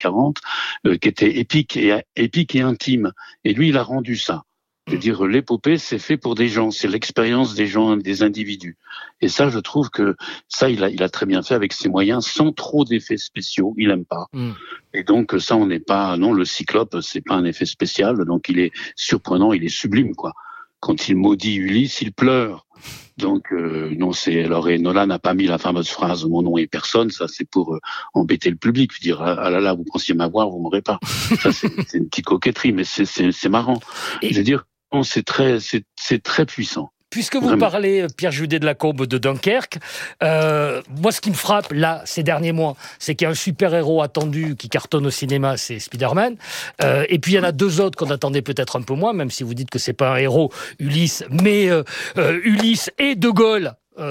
40, qui était épique et intime. Et lui, il a rendu ça. Je veux dire, l'épopée, c'est fait pour des gens, c'est l'expérience des gens, des individus. Et ça, je trouve que ça, il a très bien fait avec ses moyens, sans trop d'effets spéciaux. Il aime pas. Et donc, ça, on n'est pas, non, le Cyclope, c'est pas un effet spécial. Donc, il est surprenant, il est sublime, quoi. Quand il maudit Ulysse, il pleure. Donc, non, alors, et Nolan n'a pas mis la fameuse phrase, mon nom est personne, ça, c'est pour embêter le public. Dire, ah là là, vous pensiez m'avoir, vous m'aurez pas. Ça, c'est une petite coquetterie, mais c'est marrant. Je veux dire, non, c'est très puissant. Puisque vous parlez, Pierre Judet de Lacombe, de Dunkerque, moi, ce qui me frappe, là, ces derniers mois, c'est qu'il y a un super-héros attendu qui cartonne au cinéma, c'est Spider-Man. Et puis, il y en a deux autres qu'on attendait peut-être un peu moins, même si vous dites que c'est pas un héros, Ulysse, mais Ulysse et De Gaulle,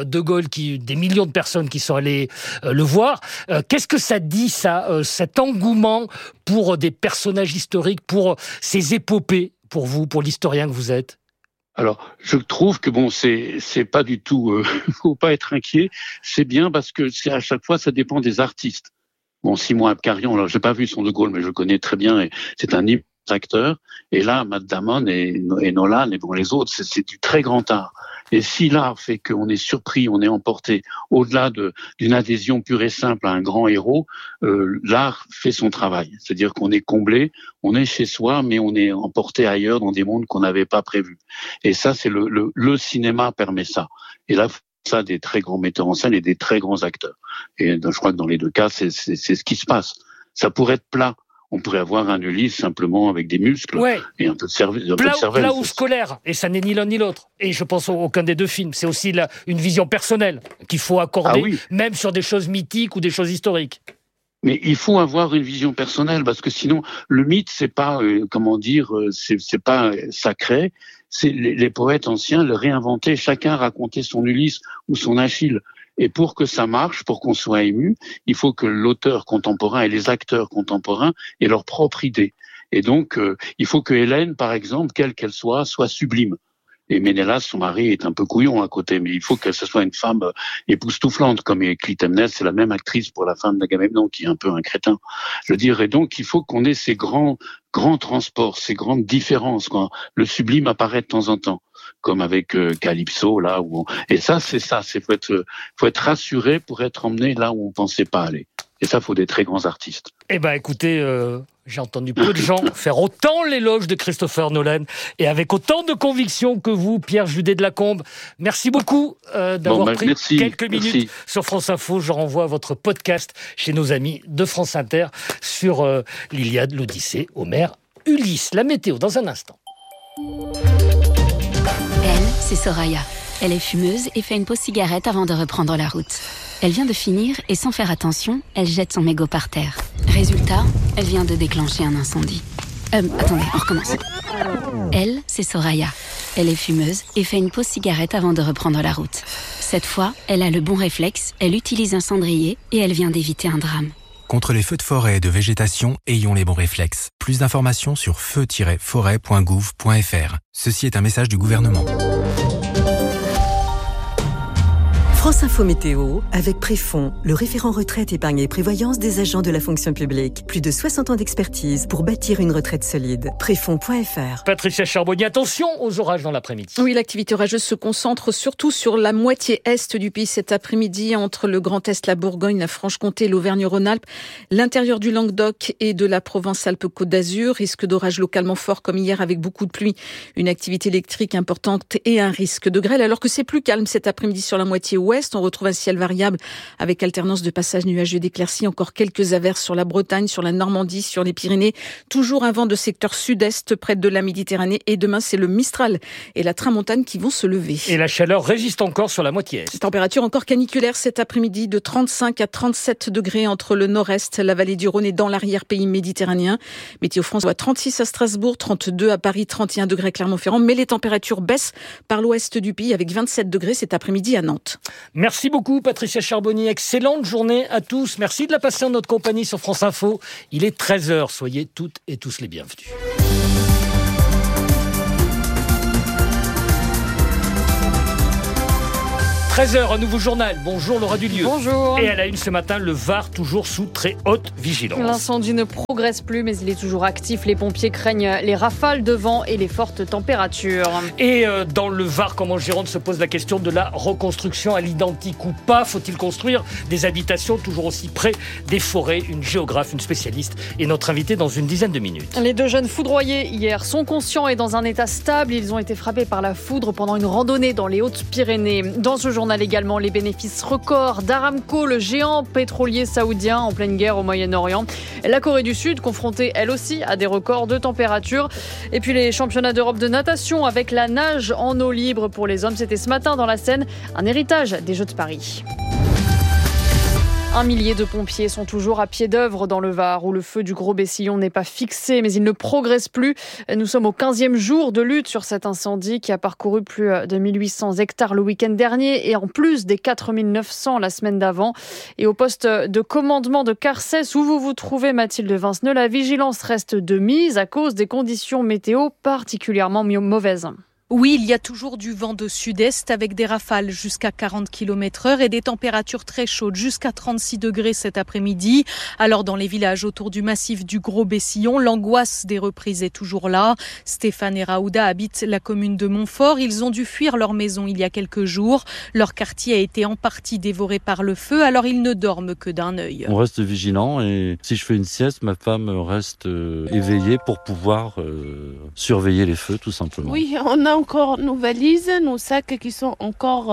des millions de personnes qui sont allées le voir. Qu'est-ce que ça dit, ça, cet engouement pour des personnages historiques, pour ces épopées, pour vous, pour l'historien que vous êtes? Alors, je trouve que bon, c'est pas du tout, faut pas être inquiet. C'est bien parce que c'est à chaque fois, ça dépend des artistes. Bon, Simon Abkarian, alors j'ai pas vu son De Gaulle, mais je le connais très bien et c'est un immense acteur. Et là, Matt Damon et Nolan et bon les autres, c'est du très grand art. Et si l'art fait qu'on est surpris, on est emporté, au-delà d'une adhésion pure et simple à un grand héros, l'art fait son travail. C'est-à-dire qu'on est comblé, on est chez soi, mais on est emporté ailleurs dans des mondes qu'on n'avait pas prévus. Et ça, c'est le cinéma permet ça. Et là, ça, des très grands metteurs en scène et des très grands acteurs. Et je crois que dans les deux cas, c'est ce qui se passe. Ça pourrait être plat. On pourrait avoir un Ulysse simplement avec des muscles et un peu de cervelle. Plat ou scolaire, et ça n'est ni l'un ni l'autre. Et je pense aucun des deux films. C'est aussi une vision personnelle qu'il faut accorder, même sur des choses mythiques ou des choses historiques. Mais il faut avoir une vision personnelle parce que sinon, le mythe, c'est pas, c'est pas sacré. C'est les poètes anciens le réinventaient. Chacun racontait son Ulysse ou son Achille. Et pour que ça marche, pour qu'on soit ému, il faut que l'auteur contemporain et les acteurs contemporains aient leur propre idée. Et donc, il faut que Hélène, par exemple, quelle qu'elle soit sublime. Et Ménélas, son mari, est un peu couillon à côté, mais il faut que ce soit une femme époustouflante, comme Clytemnestre, c'est la même actrice pour la femme d'Agamemnon, qui est un peu un crétin. Je veux dire, et donc, il faut qu'on ait ces grands transports, ces grandes différences, quand le sublime apparaît de temps en temps, comme avec Calypso, là où et ça, c'est ça, faut être rassuré pour être emmené là où on pensait pas aller. Et ça, faut des très grands artistes. Eh ben, écoutez, j'ai entendu peu de gens faire autant l'éloge de Christopher Nolan et avec autant de conviction que vous, Pierre Judet de Lacombe. Merci beaucoup d'avoir pris quelques minutes sur France Info. Je renvoie à votre podcast chez nos amis de France Inter sur l'Iliade, l'Odyssée, Homère, Ulysse. La météo dans un instant. Elle, c'est Soraya. Elle est fumeuse et fait une pause cigarette avant de reprendre la route. Elle vient de finir et sans faire attention, elle jette son mégot par terre. Résultat, elle vient de déclencher un incendie. Attendez, on recommence. Elle, c'est Soraya. Elle est fumeuse et fait une pause cigarette avant de reprendre la route. Cette fois, elle a le bon réflexe, elle utilise un cendrier et elle vient d'éviter un drame. Contre les feux de forêt et de végétation, ayons les bons réflexes. Plus d'informations sur feu-forêt.gouv.fr. Ceci est un message du gouvernement. France Info Météo, avec Préfond, le référent retraite, épargne et prévoyance des agents de la fonction publique. Plus de 60 ans d'expertise pour bâtir une retraite solide. Préfond.fr. Patricia Charbonnier, attention aux orages dans l'après-midi. Oui, l'activité orageuse se concentre surtout sur la moitié est du pays cet après-midi, entre le Grand Est, la Bourgogne, la Franche-Comté, l'Auvergne-Rhône-Alpes, l'intérieur du Languedoc et de la Provence-Alpes-Côte d'Azur. Risque d'orage localement fort comme hier avec beaucoup de pluie, une activité électrique importante et un risque de grêle, alors que c'est plus calme cet après-midi sur la moitié ouest. On retrouve un ciel variable avec alternance de passages nuageux d'éclaircies. Encore quelques averses sur la Bretagne, sur la Normandie, sur les Pyrénées. Toujours un vent de secteur sud-est près de la Méditerranée. Et demain, c'est le Mistral et la Tramontane qui vont se lever. Et la chaleur résiste encore sur la moitié est. Température encore caniculaire cet après-midi de 35 à 37 degrés entre le nord-est, la vallée du Rhône et dans l'arrière-pays méditerranéen. Météo France voit 36 à Strasbourg, 32 à Paris, 31 degrés à Clermont-Ferrand. Mais les températures baissent par l'ouest du pays avec 27 degrés cet après-midi à Nantes. Merci beaucoup Patricia Charbonnier, excellente journée à tous. Merci de la passer en notre compagnie sur France Info. Il est 13h, soyez toutes et tous les bienvenus. 13h, un nouveau journal. Bonjour Laura Dulieu. Bonjour. Et à la une ce matin, le Var toujours sous très haute vigilance. L'incendie ne progresse plus, mais il est toujours actif. Les pompiers craignent les rafales de vent et les fortes températures. Et dans le Var, comme en Gironde, se pose la question de la reconstruction à l'identique ou pas. Faut-il construire des habitations toujours aussi près des forêts? Une géographe, une spécialiste est notre invitée dans une dizaine de minutes. Les deux jeunes foudroyés hier sont conscients et dans un état stable. Ils ont été frappés par la foudre pendant une randonnée dans les Hautes-Pyrénées. Dans ce journal également, les bénéfices records d'Aramco, le géant pétrolier saoudien en pleine guerre au Moyen-Orient. La Corée du Sud, confrontée elle aussi à des records de température. Et puis les championnats d'Europe de natation avec la nage en eau libre pour les hommes. C'était ce matin dans la Seine, un héritage des Jeux de Paris. 1 millier de pompiers sont toujours à pied d'œuvre dans le Var, où le feu du Gros Bessillon n'est pas fixé, mais il ne progresse plus. Nous sommes au 15e jour de lutte sur cet incendie qui a parcouru plus de 1800 hectares le week-end dernier et en plus des 4900 la semaine d'avant. Et au poste de commandement de Carcès, où vous vous trouvez, Mathilde Vinceneux, la vigilance reste de mise à cause des conditions météo particulièrement mauvaises. Oui, il y a toujours du vent de sud-est avec des rafales jusqu'à 40 km/h et des températures très chaudes, jusqu'à 36 degrés cet après-midi. Alors dans les villages autour du massif du Gros Bessillon, l'angoisse des reprises est toujours là. Stéphane et Raouda habitent la commune de Montfort. Ils ont dû fuir leur maison il y a quelques jours. Leur quartier a été en partie dévoré par le feu, alors ils ne dorment que d'un œil. On reste vigilant et si je fais une sieste, ma femme reste éveillée pour pouvoir surveiller les feux tout simplement. Oui, on a encore nos valises, nos sacs qui sont encore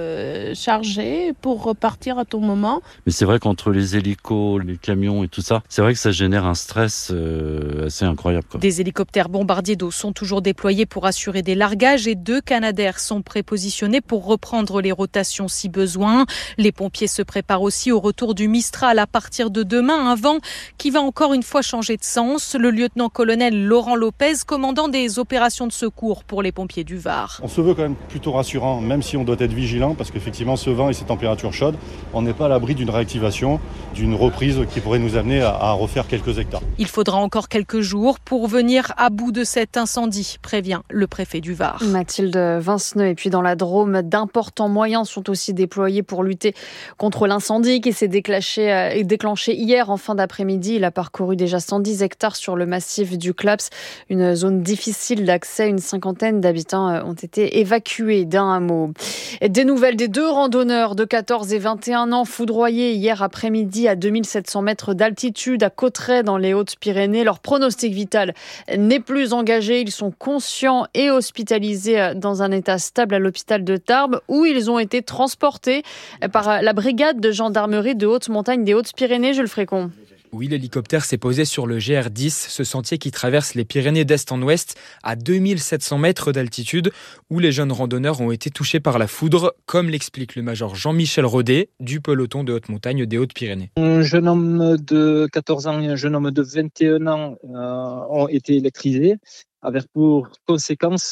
chargés pour repartir à tout moment. Mais c'est vrai qu'entre les hélicos, les camions et tout ça, c'est vrai que ça génère un stress assez incroyable. Des hélicoptères bombardiers d'eau sont toujours déployés pour assurer des largages et 2 Canadair sont prépositionnés pour reprendre les rotations si besoin. Les pompiers se préparent aussi au retour du Mistral à partir de demain, un vent qui va encore une fois changer de sens. Le lieutenant-colonel Laurent Lopez, commandant des opérations de secours pour les pompiers du Var. On se veut quand même plutôt rassurant, même si on doit être vigilant, parce qu'effectivement ce vent et ces températures chaudes, on n'est pas à l'abri d'une réactivation, d'une reprise qui pourrait nous amener à refaire quelques hectares. Il faudra encore quelques jours pour venir à bout de cet incendie, prévient le préfet du Var. Mathilde Vinceneux. Et puis dans la Drôme, d'importants moyens sont aussi déployés pour lutter contre l'incendie qui s'est déclenché hier en fin d'après-midi. Il a parcouru déjà 110 hectares sur le massif du Claps, une zone difficile d'accès. Une cinquantaine d'habitants ont été évacués d'un hameau. Et des nouvelles des 2 randonneurs de 14 et 21 ans foudroyés hier après-midi à 2700 mètres d'altitude à Cauterets dans les Hautes-Pyrénées. Leur pronostic vital n'est plus engagé. Ils sont conscients et hospitalisés dans un état stable à l'hôpital de Tarbes où ils ont été transportés par la brigade de gendarmerie de haute montagne des Hautes-Pyrénées. Jules Frécon. Oui, l'hélicoptère s'est posé sur le GR10, ce sentier qui traverse les Pyrénées d'est en ouest à 2700 mètres d'altitude, où les jeunes randonneurs ont été touchés par la foudre, comme l'explique le major Jean-Michel Rodet du peloton de haute montagne des Hautes-Pyrénées. Un jeune homme de 14 ans et un jeune homme de 21 ans ont été électrisés, avec pour conséquence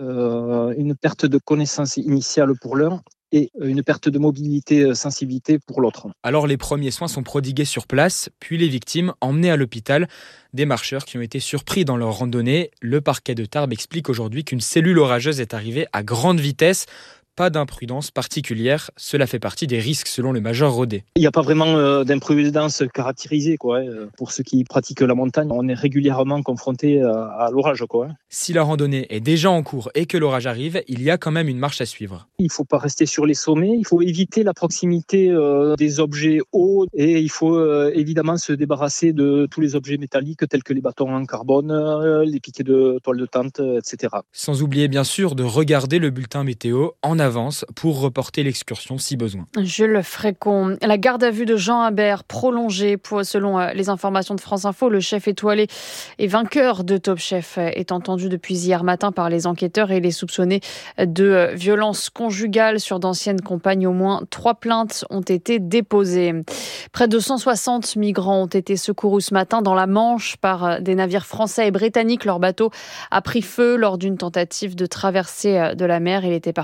une perte de connaissance initiale pour l'un et une perte de mobilité, sensibilité pour l'autre. Alors les premiers soins sont prodigués sur place, puis les victimes emmenées à l'hôpital. Des marcheurs qui ont été surpris dans leur randonnée. Le parquet de Tarbes explique aujourd'hui qu'une cellule orageuse est arrivée à grande vitesse. Pas d'imprudence particulière, cela fait partie des risques selon le major Rodet. Il n'y a pas vraiment d'imprudence caractérisée pour ceux qui pratiquent la montagne. On est régulièrement confronté à l'orage. Si la randonnée est déjà en cours et que l'orage arrive, il y a quand même une marche à suivre. Il ne faut pas rester sur les sommets, il faut éviter la proximité des objets hauts et il faut évidemment se débarrasser de tous les objets métalliques tels que les bâtons en carbone, les piquets de toile de tente, etc. Sans oublier bien sûr de regarder le bulletin météo en avance pour reporter l'excursion si besoin. Jules Frécon. La garde à vue de Jean Habert prolongée selon les informations de France Info. Le chef étoilé et vainqueur de Top Chef est entendu depuis hier matin par les enquêteurs et il est soupçonné de violences conjugales sur d'anciennes compagnes. Au moins 3 plaintes ont été déposées. Près de 160 migrants ont été secourus ce matin dans la Manche par des navires français et britanniques. Leur bateau a pris feu lors d'une tentative de traversée de la mer. Il était parti hier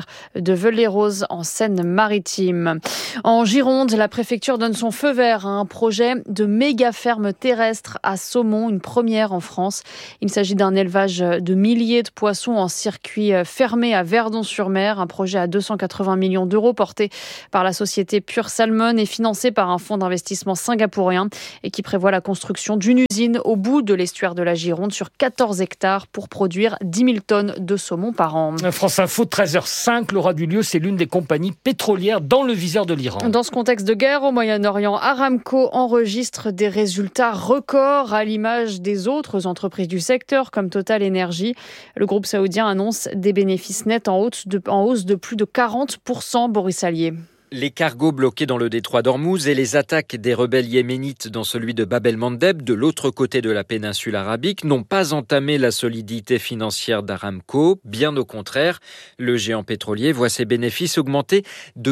de Velay-Rose en Seine-Maritime. En Gironde, la préfecture donne son feu vert à un projet de méga ferme terrestre à saumon, une première en France. Il s'agit d'un élevage de milliers de poissons en circuit fermé à Verdon-sur-Mer, un projet à 280 millions d'euros porté par la société Pure Salmon et financé par un fonds d'investissement singapourien et qui prévoit la construction d'une usine au bout de l'estuaire de la Gironde sur 14 hectares pour produire 10 000 tonnes de saumon par an. France Info, 13h05, l'aura du lieu, c'est l'une des compagnies pétrolières dans le viseur de l'Iran. Dans ce contexte de guerre au Moyen-Orient, Aramco enregistre des résultats records à l'image des autres entreprises du secteur comme Total Energy. Le groupe saoudien annonce des bénéfices nets en hausse de plus de 40%, Boris Allier. Les cargos bloqués dans le détroit d'Ormuz et les attaques des rebelles yéménites dans celui de Bab el-Mandeb, de l'autre côté de la péninsule arabique, n'ont pas entamé la solidité financière d'Aramco. Bien au contraire, le géant pétrolier voit ses bénéfices augmenter de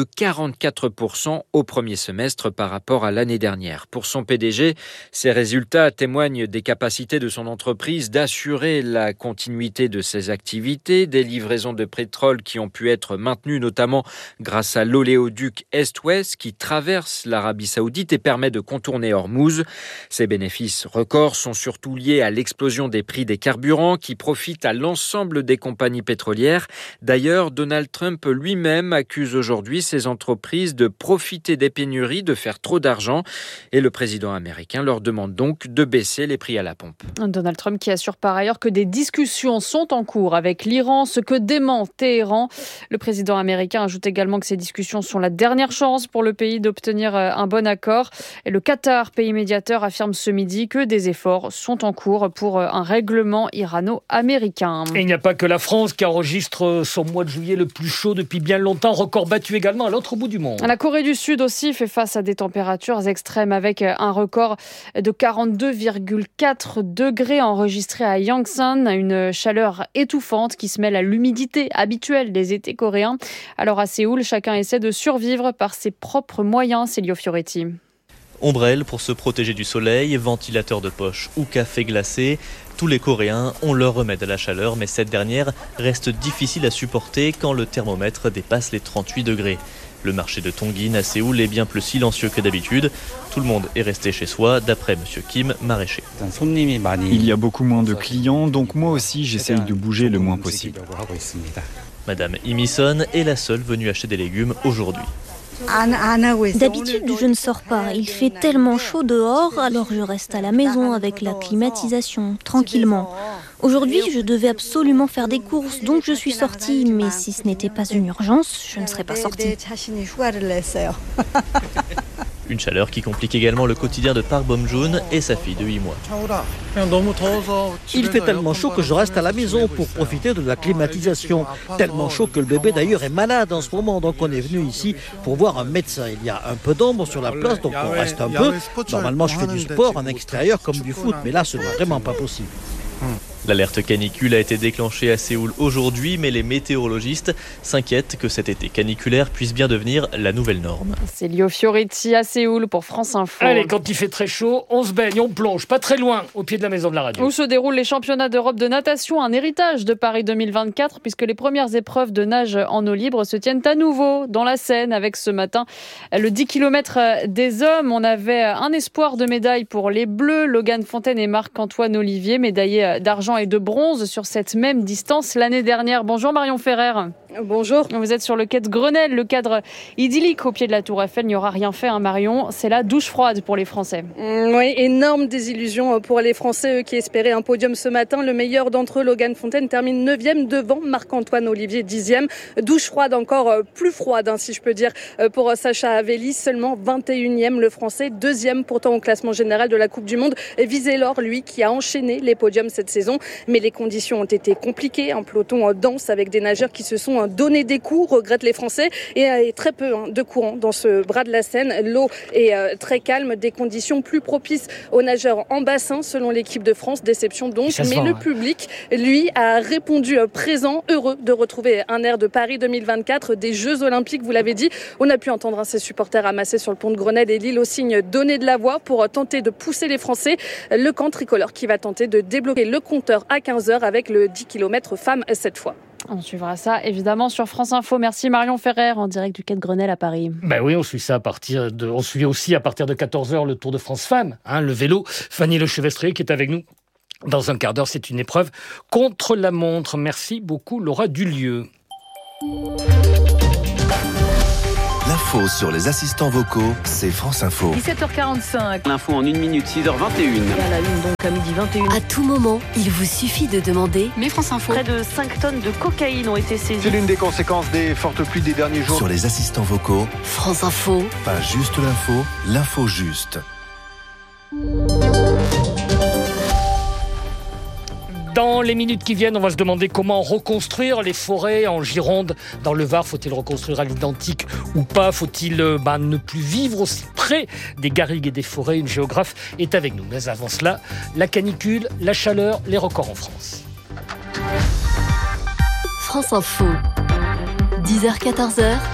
44% au premier semestre par rapport à l'année dernière. Pour son PDG, ces résultats témoignent des capacités de son entreprise d'assurer la continuité de ses activités, des livraisons de pétrole qui ont pu être maintenues notamment grâce à l'oléoduc Est-Ouest qui traverse l'Arabie Saoudite et permet de contourner Ormuz. Ces bénéfices records sont surtout liés à l'explosion des prix des carburants qui profitent à l'ensemble des compagnies pétrolières. D'ailleurs, Donald Trump lui-même accuse aujourd'hui ces entreprises de profiter des pénuries, de faire trop d'argent. Et le président américain leur demande donc de baisser les prix à la pompe. Donald Trump qui assure par ailleurs que des discussions sont en cours avec l'Iran, ce que dément Téhéran. Le président américain ajoute également que ces discussions sont la dernière chance pour le pays d'obtenir un bon accord. Et le Qatar, pays médiateur, affirme ce midi que des efforts sont en cours pour un règlement irano-américain. Et il n'y a pas que la France qui enregistre son mois de juillet le plus chaud depuis bien longtemps, record battu également à l'autre bout du monde. La Corée du Sud aussi fait face à des températures extrêmes avec un record de 42,4 degrés enregistré à Yangsan, une chaleur étouffante qui se mêle à l'humidité habituelle des étés coréens. Alors à Séoul, chacun essaie de survivre par ses propres moyens, Célio Fioretti. Ombrelle pour se protéger du soleil, ventilateur de poche ou café glacé. Tous les Coréens ont leur remède à la chaleur, mais cette dernière reste difficile à supporter quand le thermomètre dépasse les 38 degrés. Le marché de Tongin à Séoul est bien plus silencieux que d'habitude. Tout le monde est resté chez soi, d'après M. Kim, maraîcher. Il y a beaucoup moins de clients, donc moi aussi j'essaye de bouger le moins possible. Madame Imison est la seule venue acheter des légumes aujourd'hui. D'habitude, je ne sors pas. Il fait tellement chaud dehors, alors je reste à la maison avec la climatisation, tranquillement. Aujourd'hui, je devais absolument faire des courses, donc je suis sortie. Mais si ce n'était pas une urgence, je ne serais pas sortie. Une chaleur qui complique également le quotidien de Park Bom-joon et sa fille de 8 mois. Il fait tellement chaud que je reste à la maison pour profiter de la climatisation. Tellement chaud que le bébé d'ailleurs est malade en ce moment, donc on est venu ici pour voir un médecin. Il y a un peu d'ombre sur la place, donc on reste un peu. Normalement, je fais du sport en extérieur comme du foot, mais là, ce n'est vraiment pas possible. L'alerte canicule a été déclenchée à Séoul aujourd'hui, mais les météorologistes s'inquiètent que cet été caniculaire puisse bien devenir la nouvelle norme. C'est Lio Fioretti à Séoul pour France Info. Allez, quand il fait très chaud, on se baigne, on plonge, pas très loin, au pied de la maison de la radio. Où se déroulent les championnats d'Europe de natation, un héritage de Paris 2024, puisque les premières épreuves de nage en eau libre se tiennent à nouveau dans la Seine, avec ce matin le 10 km des hommes. On avait un espoir de médaille pour les Bleus, Logan Fontaine et Marc-Antoine Olivier, médaillés d'argent et de bronze sur cette même distance l'année dernière. Bonjour Marion Ferrer. Bonjour. Vous êtes sur le quai de Grenelle, le cadre idyllique au pied de la Tour Eiffel. Il n'y aura rien fait, Marion. C'est la douche froide pour les Français. Oui, énorme désillusion pour les Français, eux qui espéraient un podium ce matin. Le meilleur d'entre eux, Logan Fontaine, termine 9e devant Marc-Antoine Olivier, 10e. Douche froide, encore plus froide, si je peux dire, pour Sacha Haveli. Seulement 21e, le Français, 2e pourtant au classement général de la Coupe du Monde. Vizélor, lui, qui a enchaîné les podiums cette saison. Mais les conditions ont été compliquées. Un peloton dense avec des nageurs qui se sont donné des coups, regrettent les Français, et très peu de courant dans ce bras de la Seine. L'eau est très calme, des conditions plus propices aux nageurs en bassin, selon l'équipe de France. Déception donc, mais le public, lui, a répondu présent, heureux de retrouver un air de Paris 2024, des Jeux Olympiques, vous l'avez dit. On a pu entendre ses supporters amassés sur le pont de Grenelle et Lille au signe donné de la voix pour tenter de pousser les Français. Le camp tricolore qui va tenter de débloquer le compteur à 15h avec le 10 km femmes cette fois. On suivra ça évidemment sur France Info. Merci Marion Ferrer en direct du quai de Grenelle à Paris. Ben oui, on suit aussi à partir de 14h le Tour de France Femmes, le vélo. Fanny Lechevestrier qui est avec nous. Dans un quart d'heure, c'est une épreuve contre la montre. Merci beaucoup Laura Dulieu. L'info sur les assistants vocaux, c'est France Info. 17h45. L'info en 1 minute, 6h21. Et à la une, donc à midi 21. À tout moment, il vous suffit de demander. Mais France Info. Près de 5 tonnes de cocaïne ont été saisies. C'est l'une des conséquences des fortes pluies des derniers jours. Sur les assistants vocaux, France Info. Pas juste l'info, l'info juste. Dans les minutes qui viennent, on va se demander comment reconstruire les forêts en Gironde. Dans le Var, faut-il reconstruire à l'identique ou pas ? Faut-il ne plus vivre aussi près des garrigues et des forêts ? Une géographe est avec nous. Mais avant cela, la canicule, la chaleur, les records en France. France Info, 10h-14h.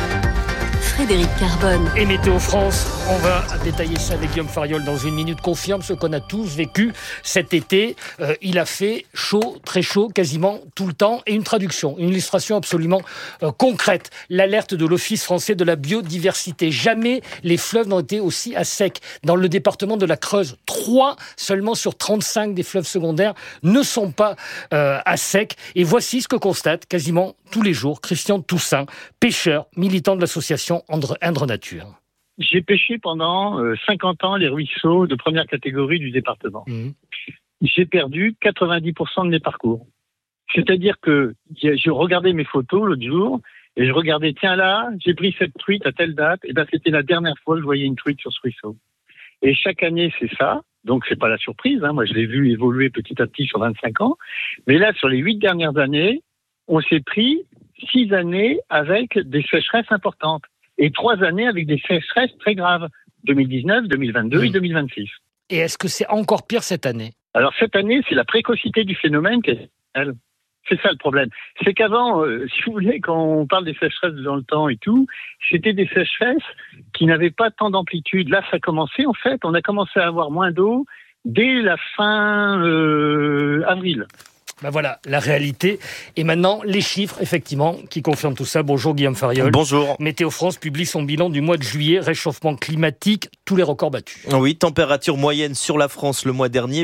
Frédéric Carbone. Et Météo France, on va détailler ça avec Guillaume Fariol dans une minute, confirme ce qu'on a tous vécu cet été. Il a fait chaud, très chaud, quasiment tout le temps. Et une traduction, une illustration absolument concrète. L'alerte de l'Office français de la biodiversité. Jamais les fleuves n'ont été aussi à sec. Dans le département de la Creuse, 3 seulement sur 35 des fleuves secondaires ne sont pas à sec. Et voici ce que constate quasiment tous les jours Christian Toussaint, pêcheur, militant de l'association Indre Nature. J'ai pêché pendant 50 ans les ruisseaux de première catégorie du département. J'ai perdu 90% de mes parcours. C'est-à-dire que je regardais mes photos l'autre jour et je regardais, tiens là, j'ai pris cette truite à telle date, et c'était la dernière fois que je voyais une truite sur ce ruisseau. Et chaque année, c'est ça. Donc, c'est pas la surprise. Moi, je l'ai vu évoluer petit à petit sur 25 ans. Mais là, sur les 8 dernières années, on s'est pris 6 années avec des sécheresses importantes et 3 années avec des sécheresses très graves, 2019, 2022 et 2026. Et est-ce que c'est encore pire cette année ? Alors cette année, c'est la précocité du phénomène qui est... C'est ça le problème. C'est qu'avant, si vous voulez, quand on parle des sécheresses dans le temps et tout, c'était des sécheresses qui n'avaient pas tant d'amplitude. Là, ça a commencé, en fait, on a commencé à avoir moins d'eau dès la fin avril. Ben voilà, la réalité. Et maintenant, les chiffres, effectivement, qui confirment tout ça. Bonjour Guillaume Fariol. Bonjour. Météo France publie son bilan du mois de juillet. Réchauffement climatique, tous les records battus. Oui, température moyenne sur la France le mois dernier,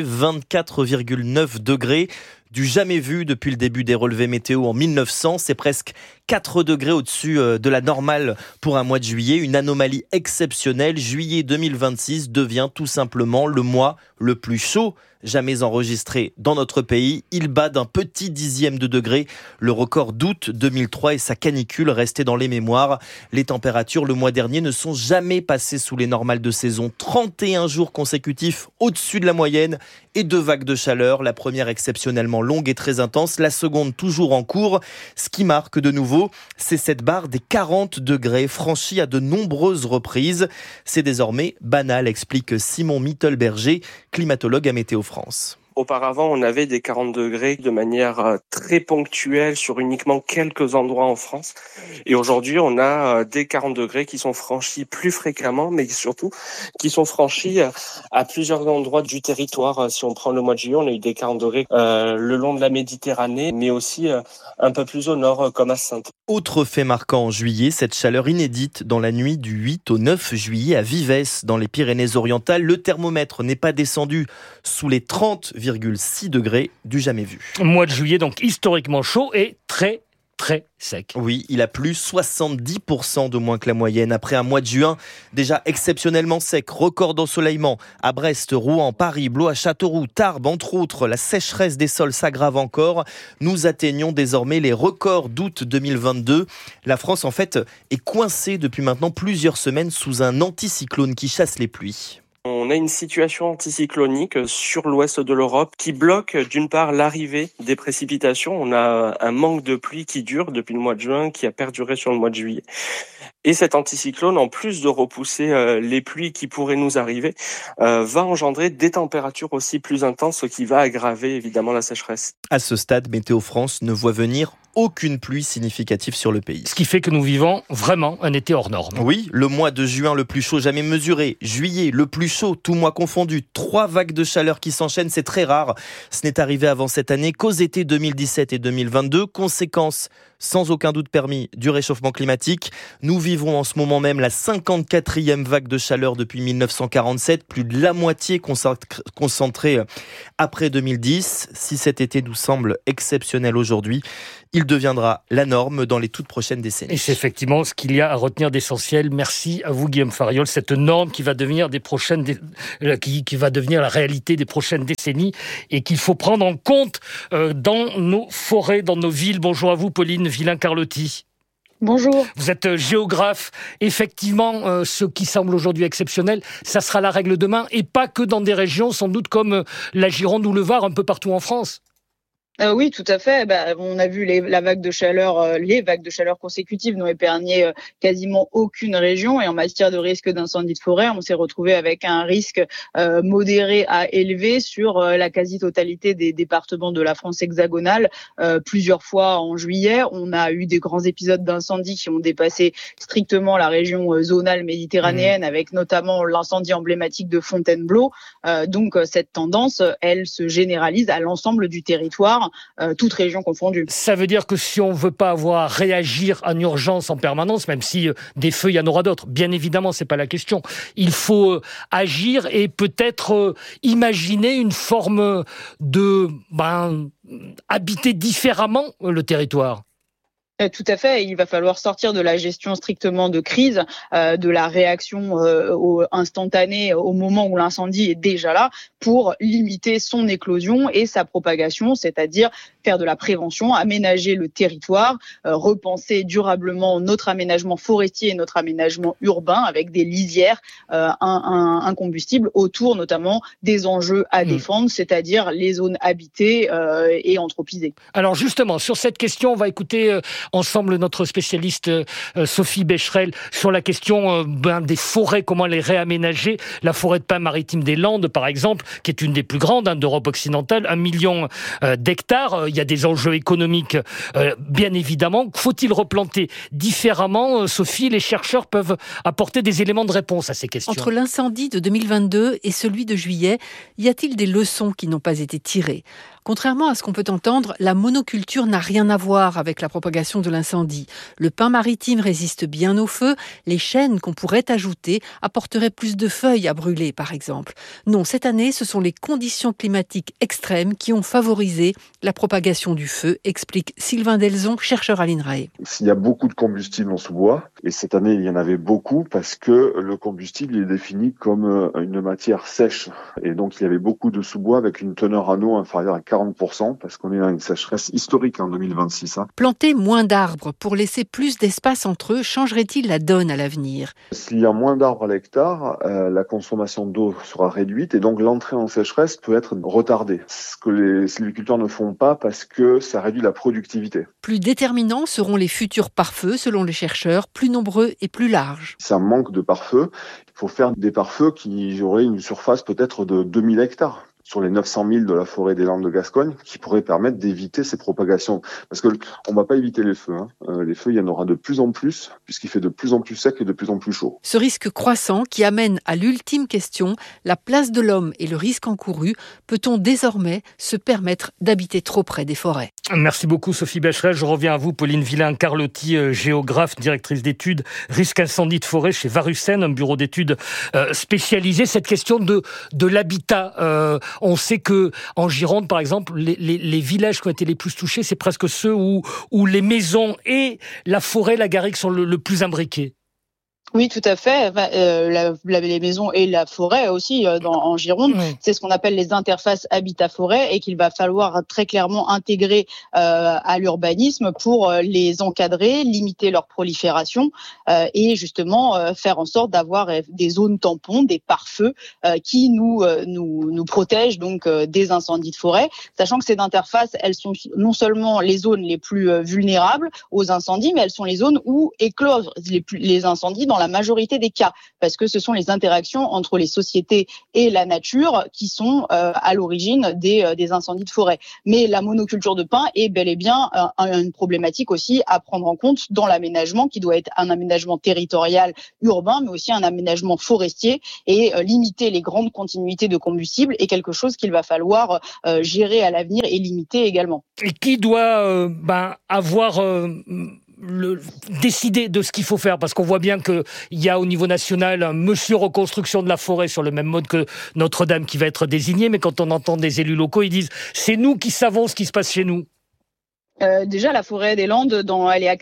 24,9 degrés. Du jamais vu depuis le début des relevés météo en 1900. C'est presque 4 degrés au-dessus de la normale pour un mois de juillet. Une anomalie exceptionnelle. Juillet 2026 devient tout simplement le mois le plus chaud jamais enregistré dans notre pays. Il bat d'un petit dixième de degré le record d'août 2003 et sa canicule restait dans les mémoires. Les températures le mois dernier ne sont jamais passées sous les normales de saison. 31 jours consécutifs au-dessus de la moyenne et 2 vagues de chaleur. La première exceptionnellement longue et très intense, la seconde toujours en cours. Ce qui marque de nouveau, c'est cette barre des 40 degrés franchie à de nombreuses reprises. C'est désormais banal, explique Simon Mittelberger, climatologue à Météo France. Auparavant, on avait des 40 degrés de manière très ponctuelle sur uniquement quelques endroits en France. Et aujourd'hui, on a des 40 degrés qui sont franchis plus fréquemment, mais surtout qui sont franchis à plusieurs endroits du territoire. Si on prend le mois de juillet, on a eu des 40 degrés le long de la Méditerranée, mais aussi un peu plus au nord, comme à Sainte. Autre fait marquant en juillet, cette chaleur inédite dans la nuit du 8 au 9 juillet à Vives, dans les Pyrénées-Orientales. Le thermomètre n'est pas descendu sous les 30,6 degrés du jamais vu. Mois de juillet, donc historiquement chaud et très sec. Oui, il a plu 70% de moins que la moyenne après un mois de juin déjà exceptionnellement sec. Record d'ensoleillement à Brest, Rouen, Paris, Blois, Châteauroux, Tarbes, entre autres. La sécheresse des sols s'aggrave encore. Nous atteignons désormais les records d'août 2022. La France, en fait, est coincée depuis maintenant plusieurs semaines sous un anticyclone qui chasse les pluies. On a une situation anticyclonique sur l'ouest de l'Europe qui bloque d'une part l'arrivée des précipitations. On a un manque de pluie qui dure depuis le mois de juin, qui a perduré sur le mois de juillet. Et cet anticyclone, en plus de repousser les pluies qui pourraient nous arriver, va engendrer des températures aussi plus intenses, ce qui va aggraver évidemment la sécheresse. À ce stade, Météo France ne voit venir aucune pluie significative sur le pays. Ce qui fait que nous vivons vraiment un été hors norme. Oui, le mois de juin le plus chaud jamais mesuré. Juillet, le plus chaud, tout mois confondu. 3 vagues de chaleur qui s'enchaînent, c'est très rare. Ce n'est arrivé avant cette année qu'aux étés 2017 et 2022. Conséquence, sans aucun doute permis, du réchauffement climatique. Nous vivons en ce moment même la 54e vague de chaleur depuis 1947, plus de la moitié concentrée après 2010. Si cet été nous semble exceptionnel aujourd'hui, il deviendra la norme dans les toutes prochaines décennies. Et c'est effectivement ce qu'il y a à retenir d'essentiel. Merci à vous, Guillaume Fariol. Cette norme qui va devenir qui va devenir la réalité des prochaines décennies et qu'il faut prendre en compte dans nos forêts, dans nos villes. Bonjour à vous, Pauline Villain-Carlotti. Bonjour. Vous êtes géographe. Effectivement, ce qui semble aujourd'hui exceptionnel, ça sera la règle demain, et pas que dans des régions sans doute comme la Gironde ou le Var, un peu partout en France. Oui, tout à fait. On a vu les vagues de chaleur consécutives n'ont épargné quasiment aucune région. Et en matière de risque d'incendie de forêt, on s'est retrouvé avec un risque modéré à élevé sur la quasi-totalité des départements de la France hexagonale. Plusieurs fois en juillet, on a eu des grands épisodes d'incendie qui ont dépassé strictement la région zonale méditerranéenne, avec notamment l'incendie emblématique de Fontainebleau. Donc cette tendance, elle se généralise à l'ensemble du territoire, toutes régions confondues. Ça veut dire que si on ne veut pas avoir à réagir en urgence en permanence, même si des feux, il y en aura d'autres, bien évidemment, c'est pas la question. Il faut agir et peut-être imaginer une forme de habiter différemment le territoire. Tout à fait. Il va falloir sortir de la gestion strictement de crise, de la réaction instantanée au moment où l'incendie est déjà là, pour limiter son éclosion et sa propagation, c'est-à-dire faire de la prévention, aménager le territoire, repenser durablement notre aménagement forestier et notre aménagement urbain avec des lisières, un combustible autour notamment des enjeux à défendre, c'est-à-dire les zones habitées et anthropisées. Alors justement, sur cette question, on va écouter ensemble notre spécialiste Sophie Becherel sur la question des forêts, comment les réaménager. La forêt de pin maritime des Landes, par exemple, qui est une des plus grandes d'Europe occidentale, 1 million d'hectares. Il y a des enjeux économiques, bien évidemment. Faut-il replanter différemment? Sophie, les chercheurs peuvent apporter des éléments de réponse à ces questions. Entre l'incendie de 2022 et celui de juillet, y a-t-il des leçons qui n'ont pas été tirées ? Contrairement à ce qu'on peut entendre, la monoculture n'a rien à voir avec la propagation de l'incendie. Le pin maritime résiste bien au feu. Les chênes qu'on pourrait ajouter apporteraient plus de feuilles à brûler, par exemple. Non, cette année, ce sont les conditions climatiques extrêmes qui ont favorisé la propagation du feu, explique Sylvain Delzon, chercheur à l'INRAE. Il y a beaucoup de combustible en sous-bois, et cette année, il y en avait beaucoup parce que le combustible est défini comme une matière sèche. Et donc, il y avait beaucoup de sous-bois avec une teneur en eau inférieure à 40%, parce qu'on est à une sécheresse historique en 2026. Planter moins d'arbres pour laisser plus d'espace entre eux changerait-il la donne à l'avenir ? S'il y a moins d'arbres à l'hectare, la consommation d'eau sera réduite et donc l'entrée en sécheresse peut être retardée. Ce que les sylviculteurs ne font pas parce que ça réduit la productivité. Plus déterminants seront les futurs pare-feux, selon les chercheurs, plus nombreux et plus larges. Ça manque de pare-feux. Il faut faire des pare-feux qui auraient une surface peut-être de 2000 hectares. Sur les 900 000 de la forêt des Landes de Gascogne, qui pourraient permettre d'éviter ces propagations. Parce que on va pas éviter les feux. Les feux, il y en aura de plus en plus, puisqu'il fait de plus en plus sec et de plus en plus chaud. Ce risque croissant qui amène à l'ultime question, la place de l'homme et le risque encouru, peut-on désormais se permettre d'habiter trop près des forêts ? Merci beaucoup Sophie Becherel. Je reviens à vous, Pauline Villain-Carlotti, géographe, directrice d'études risque incendie de forêt chez Varucène, un bureau d'études spécialisé. Cette question de l'habitat, on sait que en Gironde, par exemple, les villages qui ont été les plus touchés, c'est presque ceux où les maisons et la forêt, la garrigue sont le plus imbriquées. Oui, tout à fait. Les maisons et la forêt aussi en Gironde, c'est ce qu'on appelle les interfaces habitat-forêt et qu'il va falloir très clairement intégrer à l'urbanisme pour les encadrer, limiter leur prolifération et justement faire en sorte d'avoir des zones tampons, des pare-feux qui nous protègent donc des incendies de forêt, sachant que ces interfaces, elles sont non seulement les zones les plus vulnérables aux incendies, mais elles sont les zones où éclosent les incendies dans dans la majorité des cas, parce que ce sont les interactions entre les sociétés et la nature qui sont à l'origine des incendies de forêt. Mais la monoculture de pin est bel et bien une problématique aussi à prendre en compte dans l'aménagement, qui doit être un aménagement territorial urbain, mais aussi un aménagement forestier, et limiter les grandes continuités de combustible est quelque chose qu'il va falloir gérer à l'avenir et limiter également. Et qui doit avoir décider de ce qu'il faut faire, parce qu'on voit bien qu'il y a au niveau national un monsieur reconstruction de la forêt sur le même mode que Notre-Dame qui va être désigné, mais quand on entend des élus locaux, ils disent c'est nous qui savons ce qui se passe chez nous. Déjà, la forêt des Landes, elle est à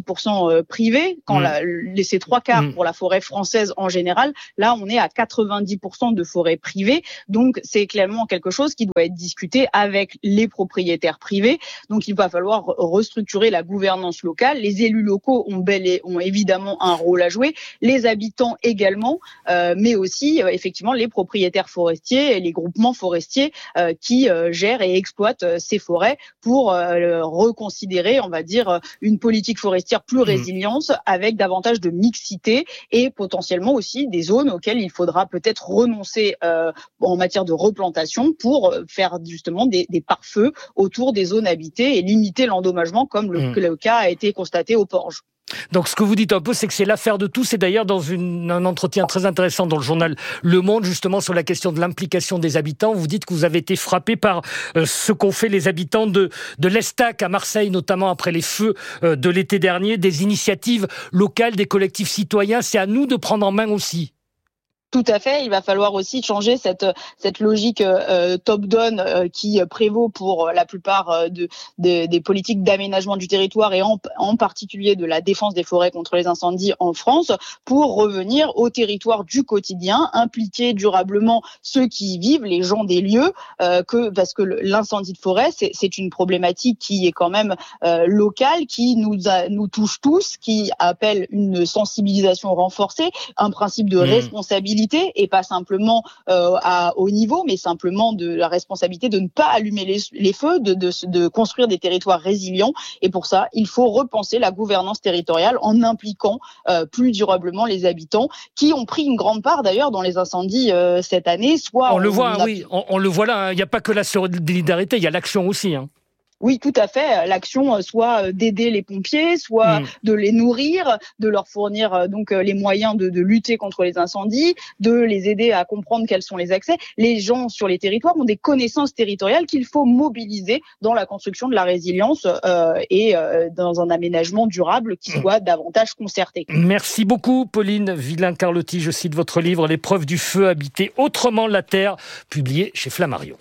90% privée. Quand c'est 3/4 pour la forêt française en général. Là, on est à 90% de forêt privée. Donc, c'est clairement quelque chose qui doit être discuté avec les propriétaires privés. Donc, il va falloir restructurer la gouvernance locale. Les élus locaux ont évidemment un rôle à jouer. Les habitants également, mais aussi, effectivement, les propriétaires forestiers et les groupements forestiers qui gèrent et exploitent ces forêts pour reconsidérer, on va dire, une politique forestière plus résiliente avec davantage de mixité et potentiellement aussi des zones auxquelles il faudra peut-être renoncer en matière de replantation pour faire justement des pare-feux autour des zones habitées et limiter l'endommagement comme le cas a été constaté aux Porges. Donc ce que vous dites un peu, c'est que c'est l'affaire de tous. Et d'ailleurs, dans un entretien très intéressant dans le journal Le Monde, justement sur la question de l'implication des habitants, vous dites que vous avez été frappé par ce qu'ont fait les habitants de l'Estac à Marseille, notamment après les feux de l'été dernier, des initiatives locales, des collectifs citoyens. C'est à nous de prendre en main aussi. Tout à fait. Il va falloir aussi changer cette logique top-down qui prévaut pour la plupart des politiques d'aménagement du territoire et en particulier de la défense des forêts contre les incendies en France, pour revenir au territoire du quotidien, impliquer durablement ceux qui y vivent, les gens des lieux, parce que l'incendie de forêt, c'est une problématique qui est quand même locale, qui nous touche tous, qui appelle une sensibilisation renforcée, un principe de responsabilité, et pas simplement à haut niveau, mais simplement de la responsabilité de ne pas allumer les feux, de construire des territoires résilients. Et pour ça, il faut repenser la gouvernance territoriale en impliquant plus durablement les habitants, qui ont pris une grande part d'ailleurs dans les incendies cette année. On le voit, on le voit là. Il n'y a pas que la solidarité, il y a l'action aussi. Oui, tout à fait. L'action, soit d'aider les pompiers, soit de les nourrir, de leur fournir donc les moyens de lutter contre les incendies, de les aider à comprendre quels sont les accès. Les gens sur les territoires ont des connaissances territoriales qu'il faut mobiliser dans la construction de la résilience et dans un aménagement durable qui soit davantage concerté. Merci beaucoup, Pauline Villain-Carlotti. Je cite votre livre « L'épreuve du feu, habiter autrement la terre », publié chez Flammarion.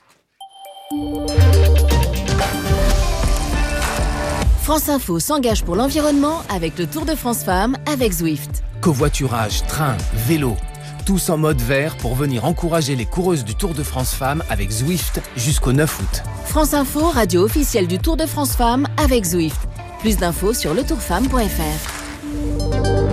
France Info s'engage pour l'environnement avec le Tour de France Femmes avec Zwift. Covoiturage, train, vélo, tous en mode vert pour venir encourager les coureuses du Tour de France Femmes avec Zwift jusqu'au 9 août. France Info, radio officielle du Tour de France Femmes avec Zwift. Plus d'infos sur letourfemme.fr.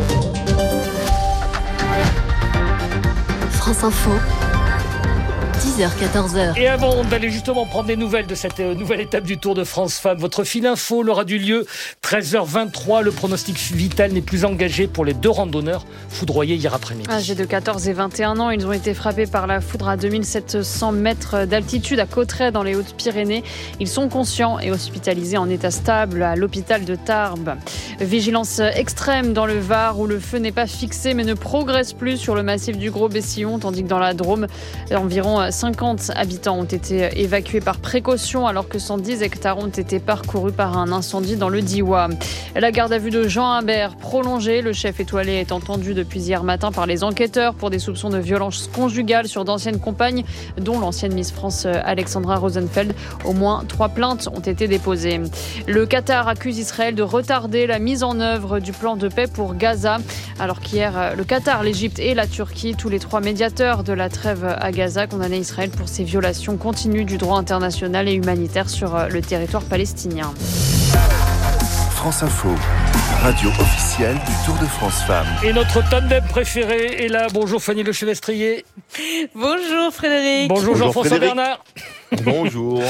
France Info. 10h-14h. Et avant d'aller justement prendre des nouvelles de cette nouvelle étape du Tour de France Femmes, votre fil info aura du lieu 13h23. Le pronostic vital n'est plus engagé pour les deux randonneurs foudroyés hier après-midi. Âgés de 14 et 21 ans, ils ont été frappés par la foudre à 2700 mètres d'altitude à Cauterets dans les Hautes-Pyrénées. Ils sont conscients et hospitalisés en état stable à l'hôpital de Tarbes. Vigilance extrême dans le Var où le feu n'est pas fixé mais ne progresse plus sur le massif du Gros-Bessillon, tandis que dans la Drôme, environ 50 habitants ont été évacués par précaution alors que 110 hectares ont été parcourus par un incendie dans le Diois. La garde à vue de Jean Imbert prolongée. Le chef étoilé est entendu depuis hier matin par les enquêteurs pour des soupçons de violence conjugale sur d'anciennes compagnes, dont l'ancienne Miss France Alexandra Rosenfeld. Au moins 3 plaintes ont été déposées. Le Qatar accuse Israël de retarder la mise en œuvre du plan de paix pour Gaza, alors qu'hier, le Qatar, l'Égypte et la Turquie, tous les 3 médiateurs de la trêve à Gaza, condamnaient Israël pour ses violations continues du droit international et humanitaire sur le territoire palestinien. France Info, radio officielle du Tour de France Femmes. Et notre tandem préféré est là. Bonjour Fanny Lechevestrier. Bonjour Frédéric. Bonjour Jean-François Bernard. Bonjour.